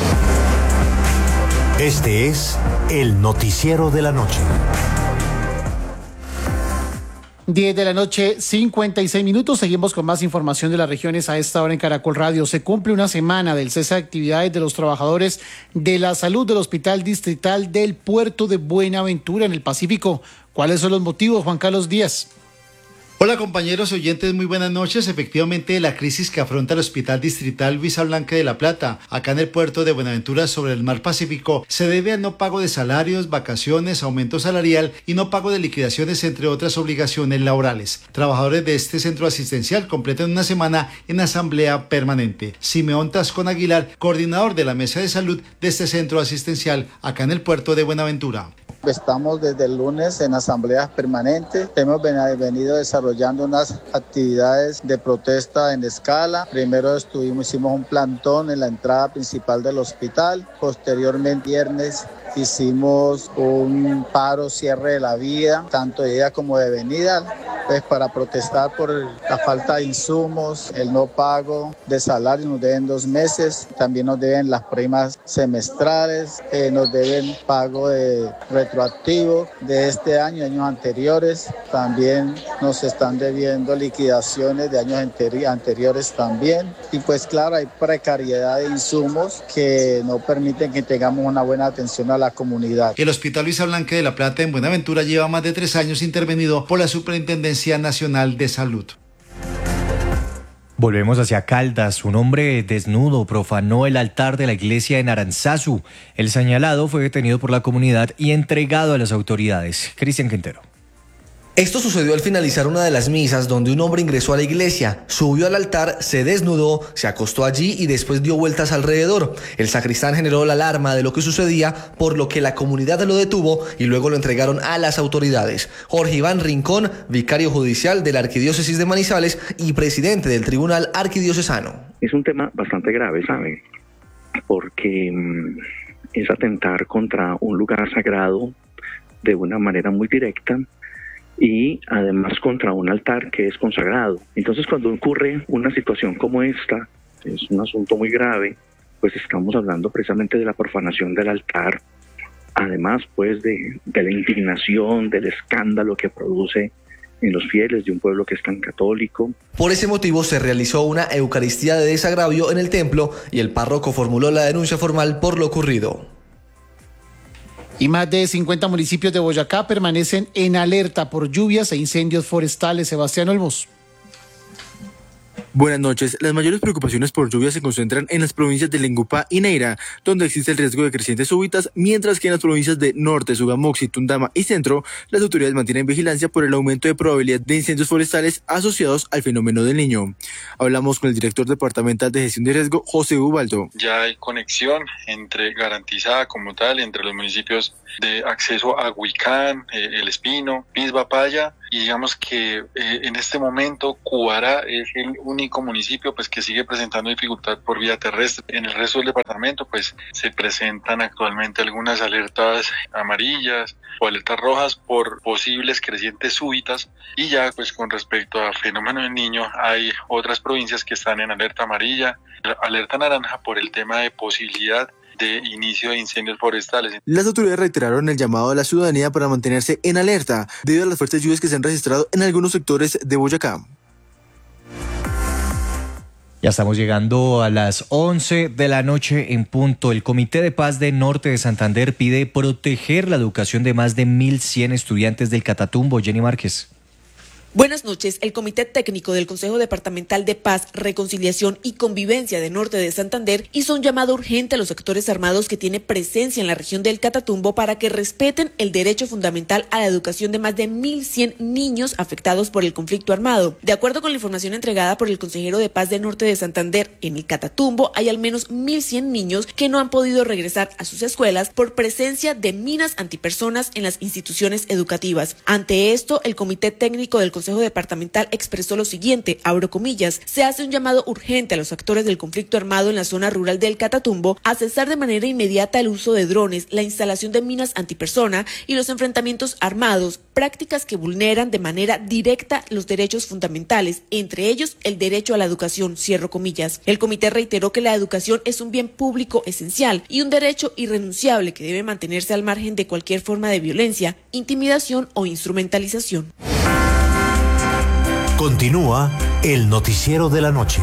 [SPEAKER 3] Este es el noticiero de la noche.
[SPEAKER 1] 10 de la noche, 56 minutos. Seguimos con más información de las regiones a esta hora en Caracol Radio. Se cumple una semana del cese de actividades de los trabajadores de la salud del Hospital Distrital del Puerto de Buenaventura en el Pacífico. ¿Cuáles son los motivos, Juan Carlos Díaz?
[SPEAKER 7] Hola compañeros oyentes, muy buenas noches. Efectivamente, la crisis que afronta el Hospital Distrital Luisa Blanca de La Plata, acá en el puerto de Buenaventura sobre el mar Pacífico, se debe al no pago de salarios, vacaciones, aumento salarial y no pago de liquidaciones, entre otras obligaciones laborales. Trabajadores de este centro asistencial completan una semana en asamblea permanente. Simeón Tascón Aguilar, coordinador de la Mesa de Salud de este centro asistencial acá en el puerto de Buenaventura.
[SPEAKER 8] Estamos desde el lunes en asambleas permanentes. Hemos venido desarrollando unas actividades de protesta en escala. Primero hicimos un plantón en la entrada principal del hospital. Posteriormente, viernes, hicimos un paro, cierre de la vía, tanto de ida como de venida, pues para protestar por la falta de insumos, el no pago de salario. Nos deben 2 meses, también nos deben las primas semestrales, nos deben pago de retroactivo de este año, años anteriores. También nos están debiendo liquidaciones de años anteriores también. Y pues claro, hay precariedad de insumos que no permiten que tengamos una buena atención a la comunidad.
[SPEAKER 7] El Hospital Luisa Blanca de La Plata en Buenaventura lleva más de 3 años intervenido por la Superintendencia Nacional de Salud.
[SPEAKER 4] Volvemos hacia Caldas. Un hombre desnudo profanó el altar de la iglesia en Aranzazu. El señalado fue detenido por la comunidad y entregado a las autoridades. Cristian Quintero.
[SPEAKER 5] Esto sucedió al finalizar una de las misas, donde un hombre ingresó a la iglesia, subió al altar, se desnudó, se acostó allí y después dio vueltas alrededor. El sacristán generó la alarma de lo que sucedía, por lo que la comunidad lo detuvo y luego lo entregaron a las autoridades. Jorge Iván Rincón, vicario judicial de la Arquidiócesis de Manizales y presidente del Tribunal Arquidiocesano.
[SPEAKER 10] Es un tema bastante grave, ¿sabe? Porque es atentar contra un lugar sagrado de una manera muy directa. y además contra un altar que es consagrado. Entonces, cuando ocurre una situación como esta, es un asunto muy grave, pues estamos hablando precisamente de la profanación del altar, además pues de la indignación, del escándalo que produce en los fieles de un pueblo que es tan católico.
[SPEAKER 5] Por ese motivo se realizó una Eucaristía de desagravio en el templo y el párroco formuló la denuncia formal por lo ocurrido.
[SPEAKER 1] Y más de 50 municipios de Boyacá permanecen en alerta por lluvias e incendios forestales. Sebastián Olmos.
[SPEAKER 23] Buenas noches. Las mayores preocupaciones por lluvia se concentran en las provincias de Lengupá y Neira, donde existe el riesgo de crecientes súbitas, mientras que en las provincias de Norte, Sogamoxi, Tundama y Centro, las autoridades mantienen vigilancia por el aumento de probabilidad de incendios forestales asociados al fenómeno del Niño. Hablamos con el director departamental de gestión de riesgo, José Ubaldo.
[SPEAKER 9] Ya hay conexión garantizada como tal entre los municipios de acceso a Huicán, El Espino, Pisba, Paya, y digamos que en este momento Cubará es el único municipio pues que sigue presentando dificultad por vía terrestre. En el resto del departamento pues se presentan actualmente algunas alertas amarillas o alertas rojas por posibles crecientes súbitas, y ya pues con respecto a fenómeno del Niño hay otras provincias que están en alerta amarilla, alerta naranja por el tema de posibilidad de inicio de incendios forestales.
[SPEAKER 23] Las autoridades reiteraron el llamado a la ciudadanía para mantenerse en alerta debido a las fuertes lluvias que se han registrado en algunos sectores de Boyacá.
[SPEAKER 4] Ya estamos llegando a las 11 de la noche en punto. El Comité de Paz de Norte de Santander pide proteger la educación de más de 1.100 estudiantes del Catatumbo. Jenny Márquez.
[SPEAKER 12] Buenas noches. El Comité Técnico del Consejo Departamental de Paz, Reconciliación y Convivencia de Norte de Santander hizo un llamado urgente a los sectores armados que tienen presencia en la región del Catatumbo para que respeten el derecho fundamental a la educación de más de 1.100 niños afectados por el conflicto armado. De acuerdo con la información entregada por el consejero de Paz de Norte de Santander, en el Catatumbo hay al menos 1.100 niños que no han podido regresar a sus escuelas por presencia de minas antipersonas en las instituciones educativas. Ante esto, el Comité Técnico del Consejo Departamental expresó lo siguiente, abro comillas: se hace un llamado urgente a los actores del conflicto armado en la zona rural del Catatumbo a cesar de manera inmediata el uso de drones, la instalación de minas antipersona y los enfrentamientos armados, prácticas que vulneran de manera directa los derechos fundamentales, entre ellos el derecho a la educación, cierro comillas. El comité reiteró que la educación es un bien público esencial y un derecho irrenunciable que debe mantenerse al margen de cualquier forma de violencia, intimidación o instrumentalización.
[SPEAKER 3] Continúa el noticiero de la noche.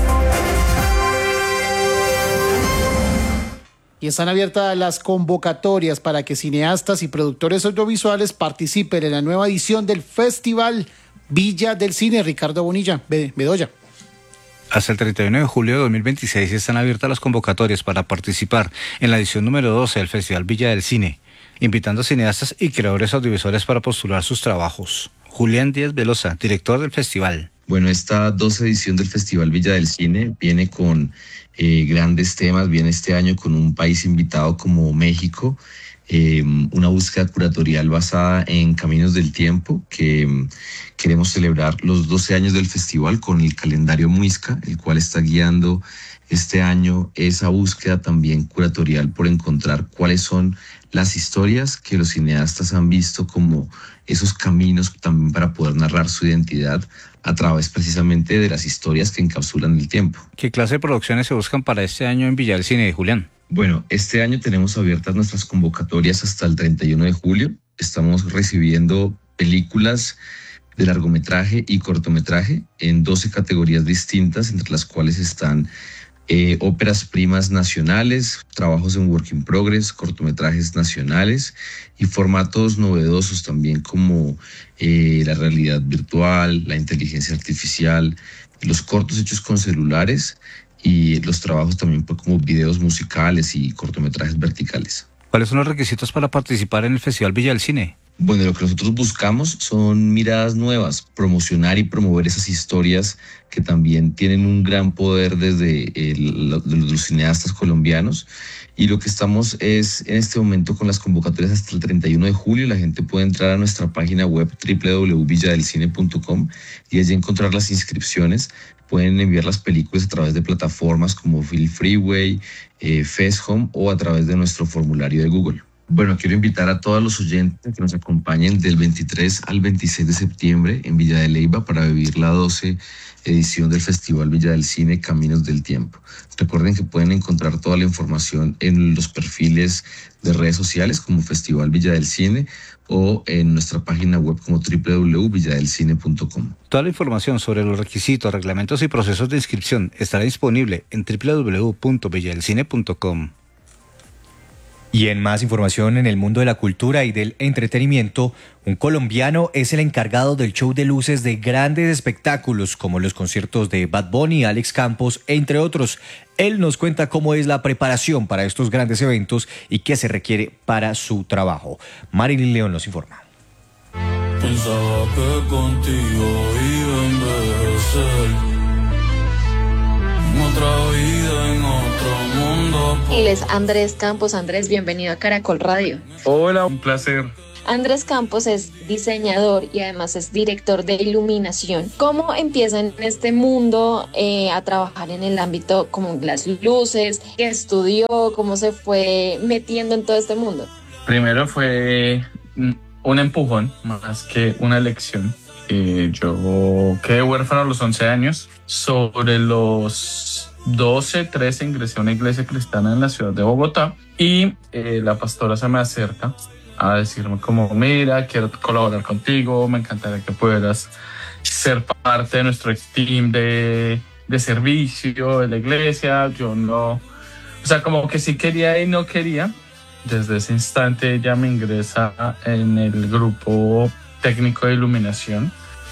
[SPEAKER 1] Y están abiertas las convocatorias para que cineastas y productores audiovisuales participen en la nueva edición del Festival Villa del Cine. Ricardo Bonilla, Bedoya.
[SPEAKER 13] Hasta el 31 de julio de 2026 están abiertas las convocatorias para participar en la edición número 12 del Festival Villa del Cine, invitando a cineastas y creadores audiovisuales para postular sus trabajos. Julián Díaz Velosa, director del festival.
[SPEAKER 24] Bueno, esta 12 edición del Festival Villa del Cine viene con grandes temas, viene este año con un país invitado como México, una búsqueda curatorial basada en Caminos del Tiempo, que queremos celebrar los 12 años del festival con el calendario Muisca, el cual está guiando este año esa búsqueda también curatorial por encontrar cuáles son las historias que los cineastas han visto como esos caminos también para poder narrar su identidad a través precisamente de las historias que encapsulan el tiempo.
[SPEAKER 13] ¿Qué clase de producciones se buscan para este año en Villa del Cine, Julián?
[SPEAKER 24] Bueno, este año tenemos abiertas nuestras convocatorias hasta el 31 de julio. Estamos recibiendo películas de largometraje y cortometraje en 12 categorías distintas, entre las cuales están óperas primas nacionales, trabajos en work in progress, cortometrajes nacionales y formatos novedosos también como la realidad virtual, la inteligencia artificial, los cortos hechos con celulares y los trabajos también como videos musicales y cortometrajes verticales.
[SPEAKER 13] ¿Cuáles son los requisitos para participar en el Festival Villa del Cine?
[SPEAKER 24] Bueno, lo que nosotros buscamos son miradas nuevas, promocionar y promover esas historias que también tienen un gran poder desde los cineastas colombianos. Y lo que estamos es en este momento con las convocatorias hasta el 31 de julio. La gente puede entrar a nuestra página web www.villadelcine.com y allí encontrar las inscripciones. Pueden enviar las películas a través de plataformas como Film Freeway, Festhome o a través de nuestro formulario de Google. Bueno, quiero invitar a todos los oyentes que nos acompañen del 23 al 26 de septiembre en Villa de Leyva para vivir la 12 edición del Festival Villa del Cine Caminos del Tiempo. Recuerden que pueden encontrar toda la información en los perfiles de redes sociales como Festival Villa del Cine o en nuestra página web como www.villadelcine.com.
[SPEAKER 13] Toda la información sobre los requisitos, reglamentos y procesos de inscripción estará disponible en www.villadelcine.com.
[SPEAKER 4] Y en más información en el mundo de la cultura y del entretenimiento, un colombiano es el encargado del show de luces de grandes espectáculos como los conciertos de Bad Bunny, Alex Campos, entre otros. Él nos cuenta cómo es la preparación para estos grandes eventos y qué se requiere para su trabajo. Marilyn León nos informa.
[SPEAKER 2] Pensaba que contigo iba a envejecer, en otra vida, en otro mundo.
[SPEAKER 6] Él es Andrés Campos. Andrés, bienvenido a Caracol Radio.
[SPEAKER 11] Hola, un placer.
[SPEAKER 6] Andrés Campos es diseñador y además es director de iluminación. ¿Cómo empieza en este mundo a trabajar en el ámbito como las luces? ¿Qué estudió? ¿Cómo se fue metiendo en todo este mundo?
[SPEAKER 11] Primero fue un empujón más que una elección. Yo quedé huérfano a los 11 años. Sobre los 12, 13 ingresé a una iglesia cristiana en la ciudad de Bogotá y la pastora se me acerca a decirme como, mira, quiero colaborar contigo, me encantaría que puedas ser parte de nuestro team de servicio de la iglesia. Yo no, o sea, como que sí quería y no quería. Desde ese instante ella me ingresa en el grupo técnico de iluminación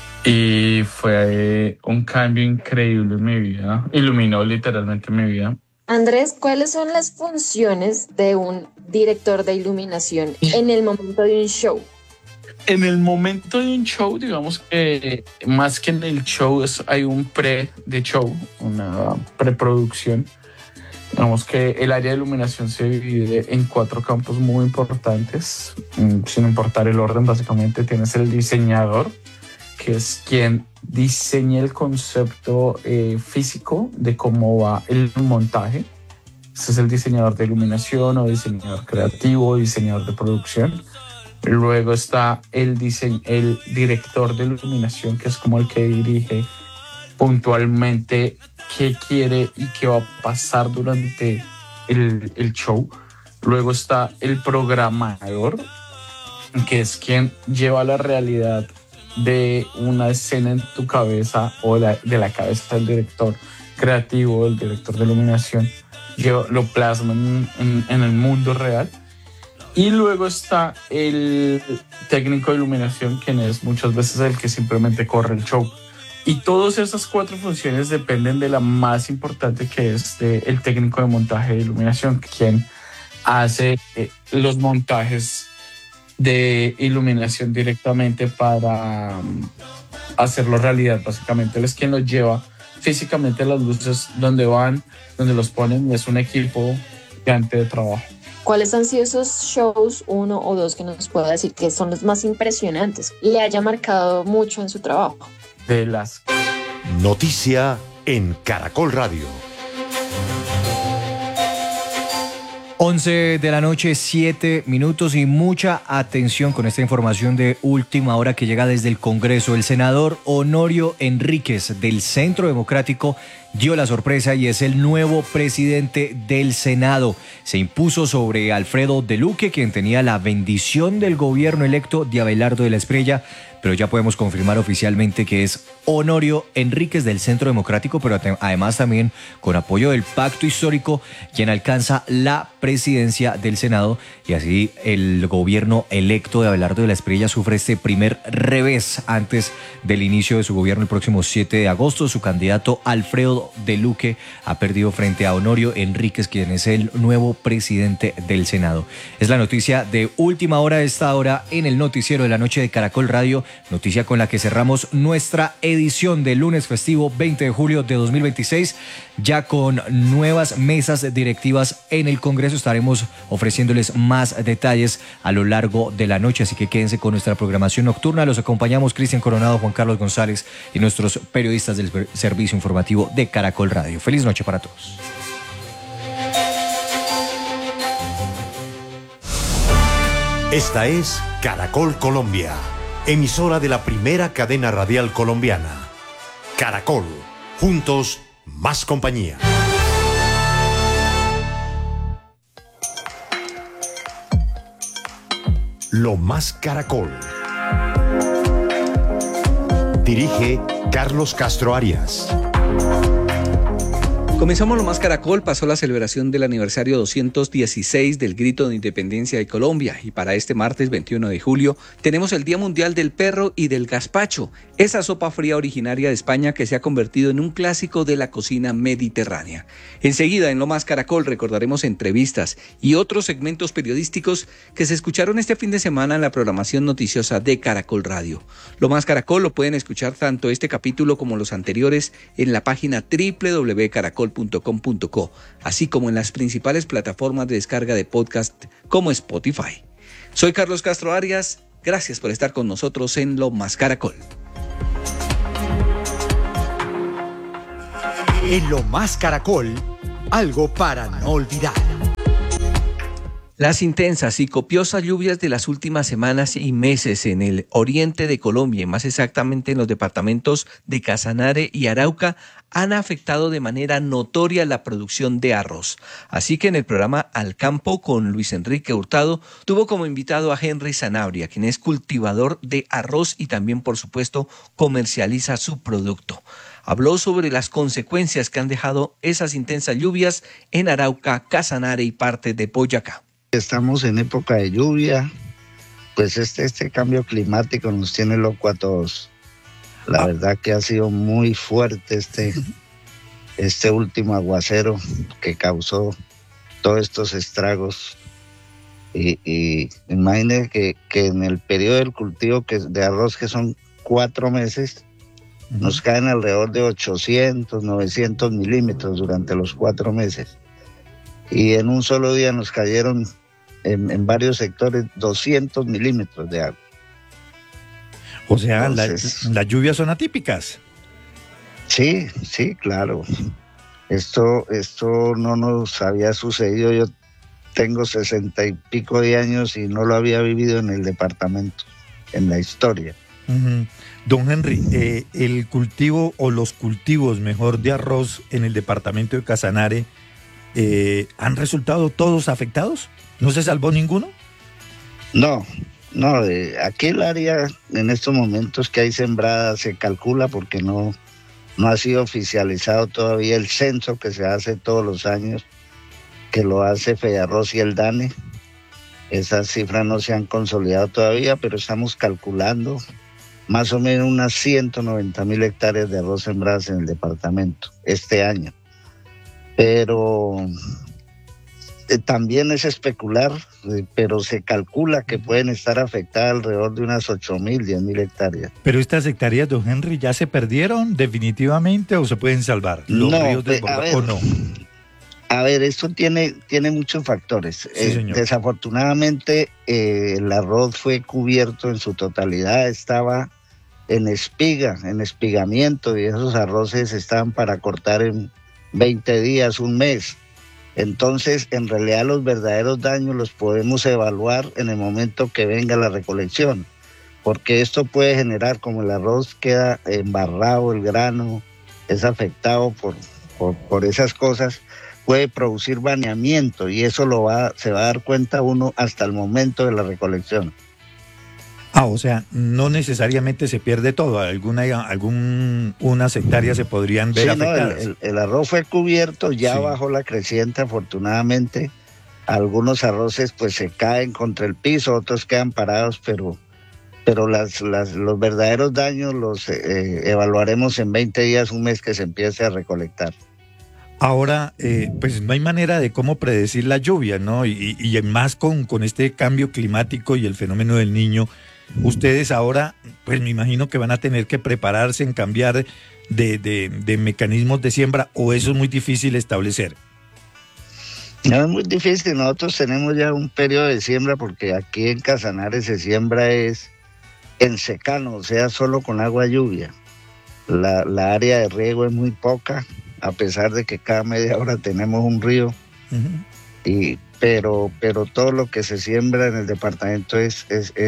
[SPEAKER 11] y fue un cambio increíble en mi vida, iluminó literalmente mi vida.
[SPEAKER 6] Andrés, ¿cuáles son las funciones de un director de iluminación en el momento de un show?
[SPEAKER 11] En el momento de un show, digamos que más que en el show hay un pre de show, una preproducción. Digamos que el área de iluminación se divide en 4 campos muy importantes, sin importar el orden. Básicamente tienes el diseñador, que es quien diseña el concepto físico de cómo va el montaje. Ese es el diseñador de iluminación o diseñador creativo, diseñador de producción. Luego está el director de iluminación, que es como el que dirige puntualmente qué quiere y qué va a pasar durante el show. Luego está el programador, que es quien lleva la realidad de una escena en tu cabeza o de la cabeza del director creativo, del director de iluminación, lo plasma en el mundo real. Y luego está el técnico de iluminación, quien es muchas veces el que simplemente corre el show. Y todas esas 4 funciones dependen de la más importante, que es el técnico de montaje de iluminación, quien hace los montajes de iluminación directamente para hacerlo realidad. Básicamente él es quien los lleva físicamente las luces donde van, donde los ponen, y es un equipo gigante de trabajo.
[SPEAKER 6] ¿Cuáles han sido esos shows, 1 o 2, que nos pueda decir que son los más impresionantes, le haya marcado mucho en su trabajo?
[SPEAKER 11] De las
[SPEAKER 3] Noticia en Caracol Radio.
[SPEAKER 4] 11 de la noche, 7 minutos, y mucha atención con esta información de última hora que llega desde el Congreso. El senador Honorio Enríquez del Centro Democrático dio la sorpresa y es el nuevo presidente del Senado. Se impuso sobre Alfredo de Luque, quien tenía la bendición del gobierno electo de Abelardo de la Espriella, pero ya podemos confirmar oficialmente que es Honorio Enríquez del Centro Democrático, pero además también con apoyo del Pacto Histórico, quien alcanza la presidencia del Senado, y así el gobierno electo de Abelardo de la Espriella sufre este primer revés antes del inicio de su gobierno el próximo 7 de agosto. Su candidato Alfredo de Luque ha perdido frente a Honorio Enríquez, quien es el nuevo presidente del Senado. Es la noticia de última hora, de esta hora en el noticiero de la noche de Caracol Radio, noticia con la que cerramos nuestra edición del lunes festivo 20 de julio de 2026, ya con nuevas mesas directivas en el Congreso. Estaremos ofreciéndoles más detalles a lo largo de la noche, así que quédense con nuestra programación nocturna. Los acompañamos Cristian Coronado, Juan Carlos González y nuestros periodistas del servicio informativo de Caracol Radio. Feliz noche para todos.
[SPEAKER 3] Esta es Caracol Colombia, emisora de la primera cadena radial colombiana. Caracol, juntos, más compañía. Lo Más Caracol. Dirige Carlos Castro Arias.
[SPEAKER 14] Comenzamos Lo Más Caracol. Pasó la celebración del aniversario 216 del Grito de Independencia de Colombia y para este martes 21 de julio tenemos el Día Mundial del Perro y del Gazpacho, esa sopa fría originaria de España que se ha convertido en un clásico de la cocina mediterránea. Enseguida en Lo Más Caracol recordaremos entrevistas y otros segmentos periodísticos que se escucharon este fin de semana en la programación noticiosa de Caracol Radio. Lo Más Caracol lo pueden escuchar tanto este capítulo como los anteriores en la página www.caracol.com.co, así como en las principales plataformas de descarga de podcast como Spotify. Soy Carlos Castro Arias, gracias por estar con nosotros en Lo Más Caracol.
[SPEAKER 3] En Lo Más Caracol, algo para no olvidar.
[SPEAKER 14] Las intensas y copiosas lluvias de las últimas semanas y meses en el oriente de Colombia, y más exactamente en los departamentos de Casanare y Arauca, han afectado de manera notoria la producción de arroz. Así que en el programa Al Campo con Luis Enrique Hurtado tuvo como invitado a Henry Sanabria, quien es cultivador de arroz y también, por supuesto, comercializa su producto. Habló sobre las consecuencias que han dejado esas intensas lluvias en Arauca, Casanare y parte de Boyacá.
[SPEAKER 15] Estamos en época de lluvia, pues este cambio climático nos tiene loco a todos. La verdad que ha sido muy fuerte este último aguacero que causó todos estos estragos. Y imagine que en el periodo del cultivo de arroz, que son 4 meses, nos caen alrededor de 800, 900 milímetros durante los 4 meses. Y en un solo día nos cayeron en varios sectores 200 milímetros de agua.
[SPEAKER 16] O sea, entonces, las lluvias son atípicas.
[SPEAKER 15] Sí, claro. Esto no nos había sucedido. Yo tengo 60 y pico de años y no lo había vivido en el departamento, en la historia.
[SPEAKER 16] Uh-huh. Don Henry, el cultivo o los cultivos, mejor, de arroz en el departamento de Casanare, ¿han resultado todos afectados? ¿No se salvó ninguno?
[SPEAKER 15] No, aquí el área en estos momentos que hay sembrada se calcula porque no ha sido oficializado todavía el censo que se hace todos los años, que lo hace Fedearroz y el DANE. Esas cifras no se han consolidado todavía, pero estamos calculando más o menos unas 190.000 hectáreas de arroz sembradas en el departamento este año. Pero también es especular, pero se calcula que pueden estar afectadas alrededor de unas 8.000, 10.000 hectáreas.
[SPEAKER 16] ¿Pero estas hectáreas, don Henry, ya se perdieron definitivamente o se pueden salvar? ¿Los ríos del Bogotá o no?
[SPEAKER 15] A ver, esto tiene muchos factores.
[SPEAKER 16] Sí,
[SPEAKER 15] desafortunadamente, el arroz fue cubierto en su totalidad, estaba en espiga, en espigamiento, y esos arroces estaban para cortar en 20 días, un mes. Entonces, en realidad los verdaderos daños los podemos evaluar en el momento que venga la recolección, porque esto puede generar, como el arroz queda embarrado, el grano es afectado por esas cosas, puede producir baneamiento y eso se va a dar cuenta uno hasta el momento de la recolección.
[SPEAKER 16] O sea, no necesariamente se pierde todo, unas hectáreas se podrían ver afectadas.
[SPEAKER 15] El arroz fue cubierto, ya bajó la creciente afortunadamente. Algunos arroces pues se caen contra el piso, otros quedan parados, pero los verdaderos daños los evaluaremos en 20 días, un mes que se empiece a recolectar.
[SPEAKER 16] Ahora, pues no hay manera de cómo predecir la lluvia, ¿no? Y más con este cambio climático y el fenómeno del Niño. Ustedes ahora, pues me imagino que van a tener que prepararse en cambiar de mecanismos de siembra, o eso es muy difícil establecer.
[SPEAKER 15] No, es muy difícil. Nosotros tenemos ya un periodo de siembra porque aquí en Casanare se siembra es en secano, o sea, solo con agua lluvia. La área de riego es muy poca, a pesar de que cada media hora tenemos un río. Uh-huh. Pero todo lo que se siembra en el departamento es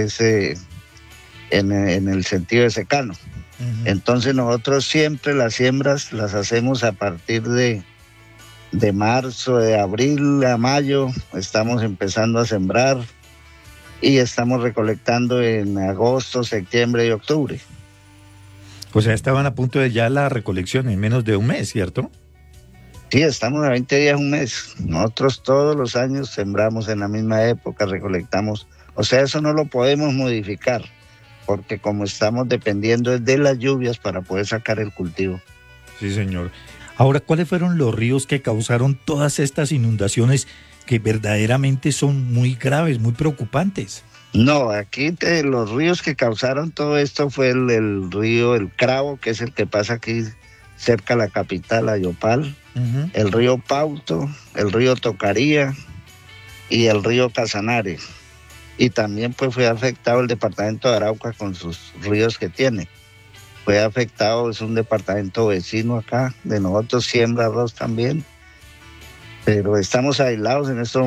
[SPEAKER 15] en el sentido de secano. Entonces nosotros siempre las siembras las hacemos a partir de marzo, de abril a mayo, estamos empezando a sembrar y estamos recolectando en agosto, septiembre y octubre.
[SPEAKER 16] O sea, estaban a punto de ya la recolección en menos de un mes, ¿cierto?
[SPEAKER 15] Sí, estamos a 20 días, un mes. Nosotros todos los años sembramos en la misma época, recolectamos. O sea, eso no lo podemos modificar, porque como estamos dependiendo de las lluvias para poder sacar el cultivo.
[SPEAKER 16] Sí, señor. Ahora, ¿cuáles fueron los ríos que causaron todas estas inundaciones que verdaderamente son muy graves, muy preocupantes?
[SPEAKER 15] No, aquí los ríos que causaron todo esto fue el río El Cravo, que es el que pasa aquí cerca de la capital, Ayopal, el río Pauto, el río Tocaría y el río Casanare. Y también pues fue afectado el departamento de Arauca con sus ríos que tiene. Fue afectado, es un departamento vecino acá, de nosotros siembra arroz también, pero estamos aislados en estos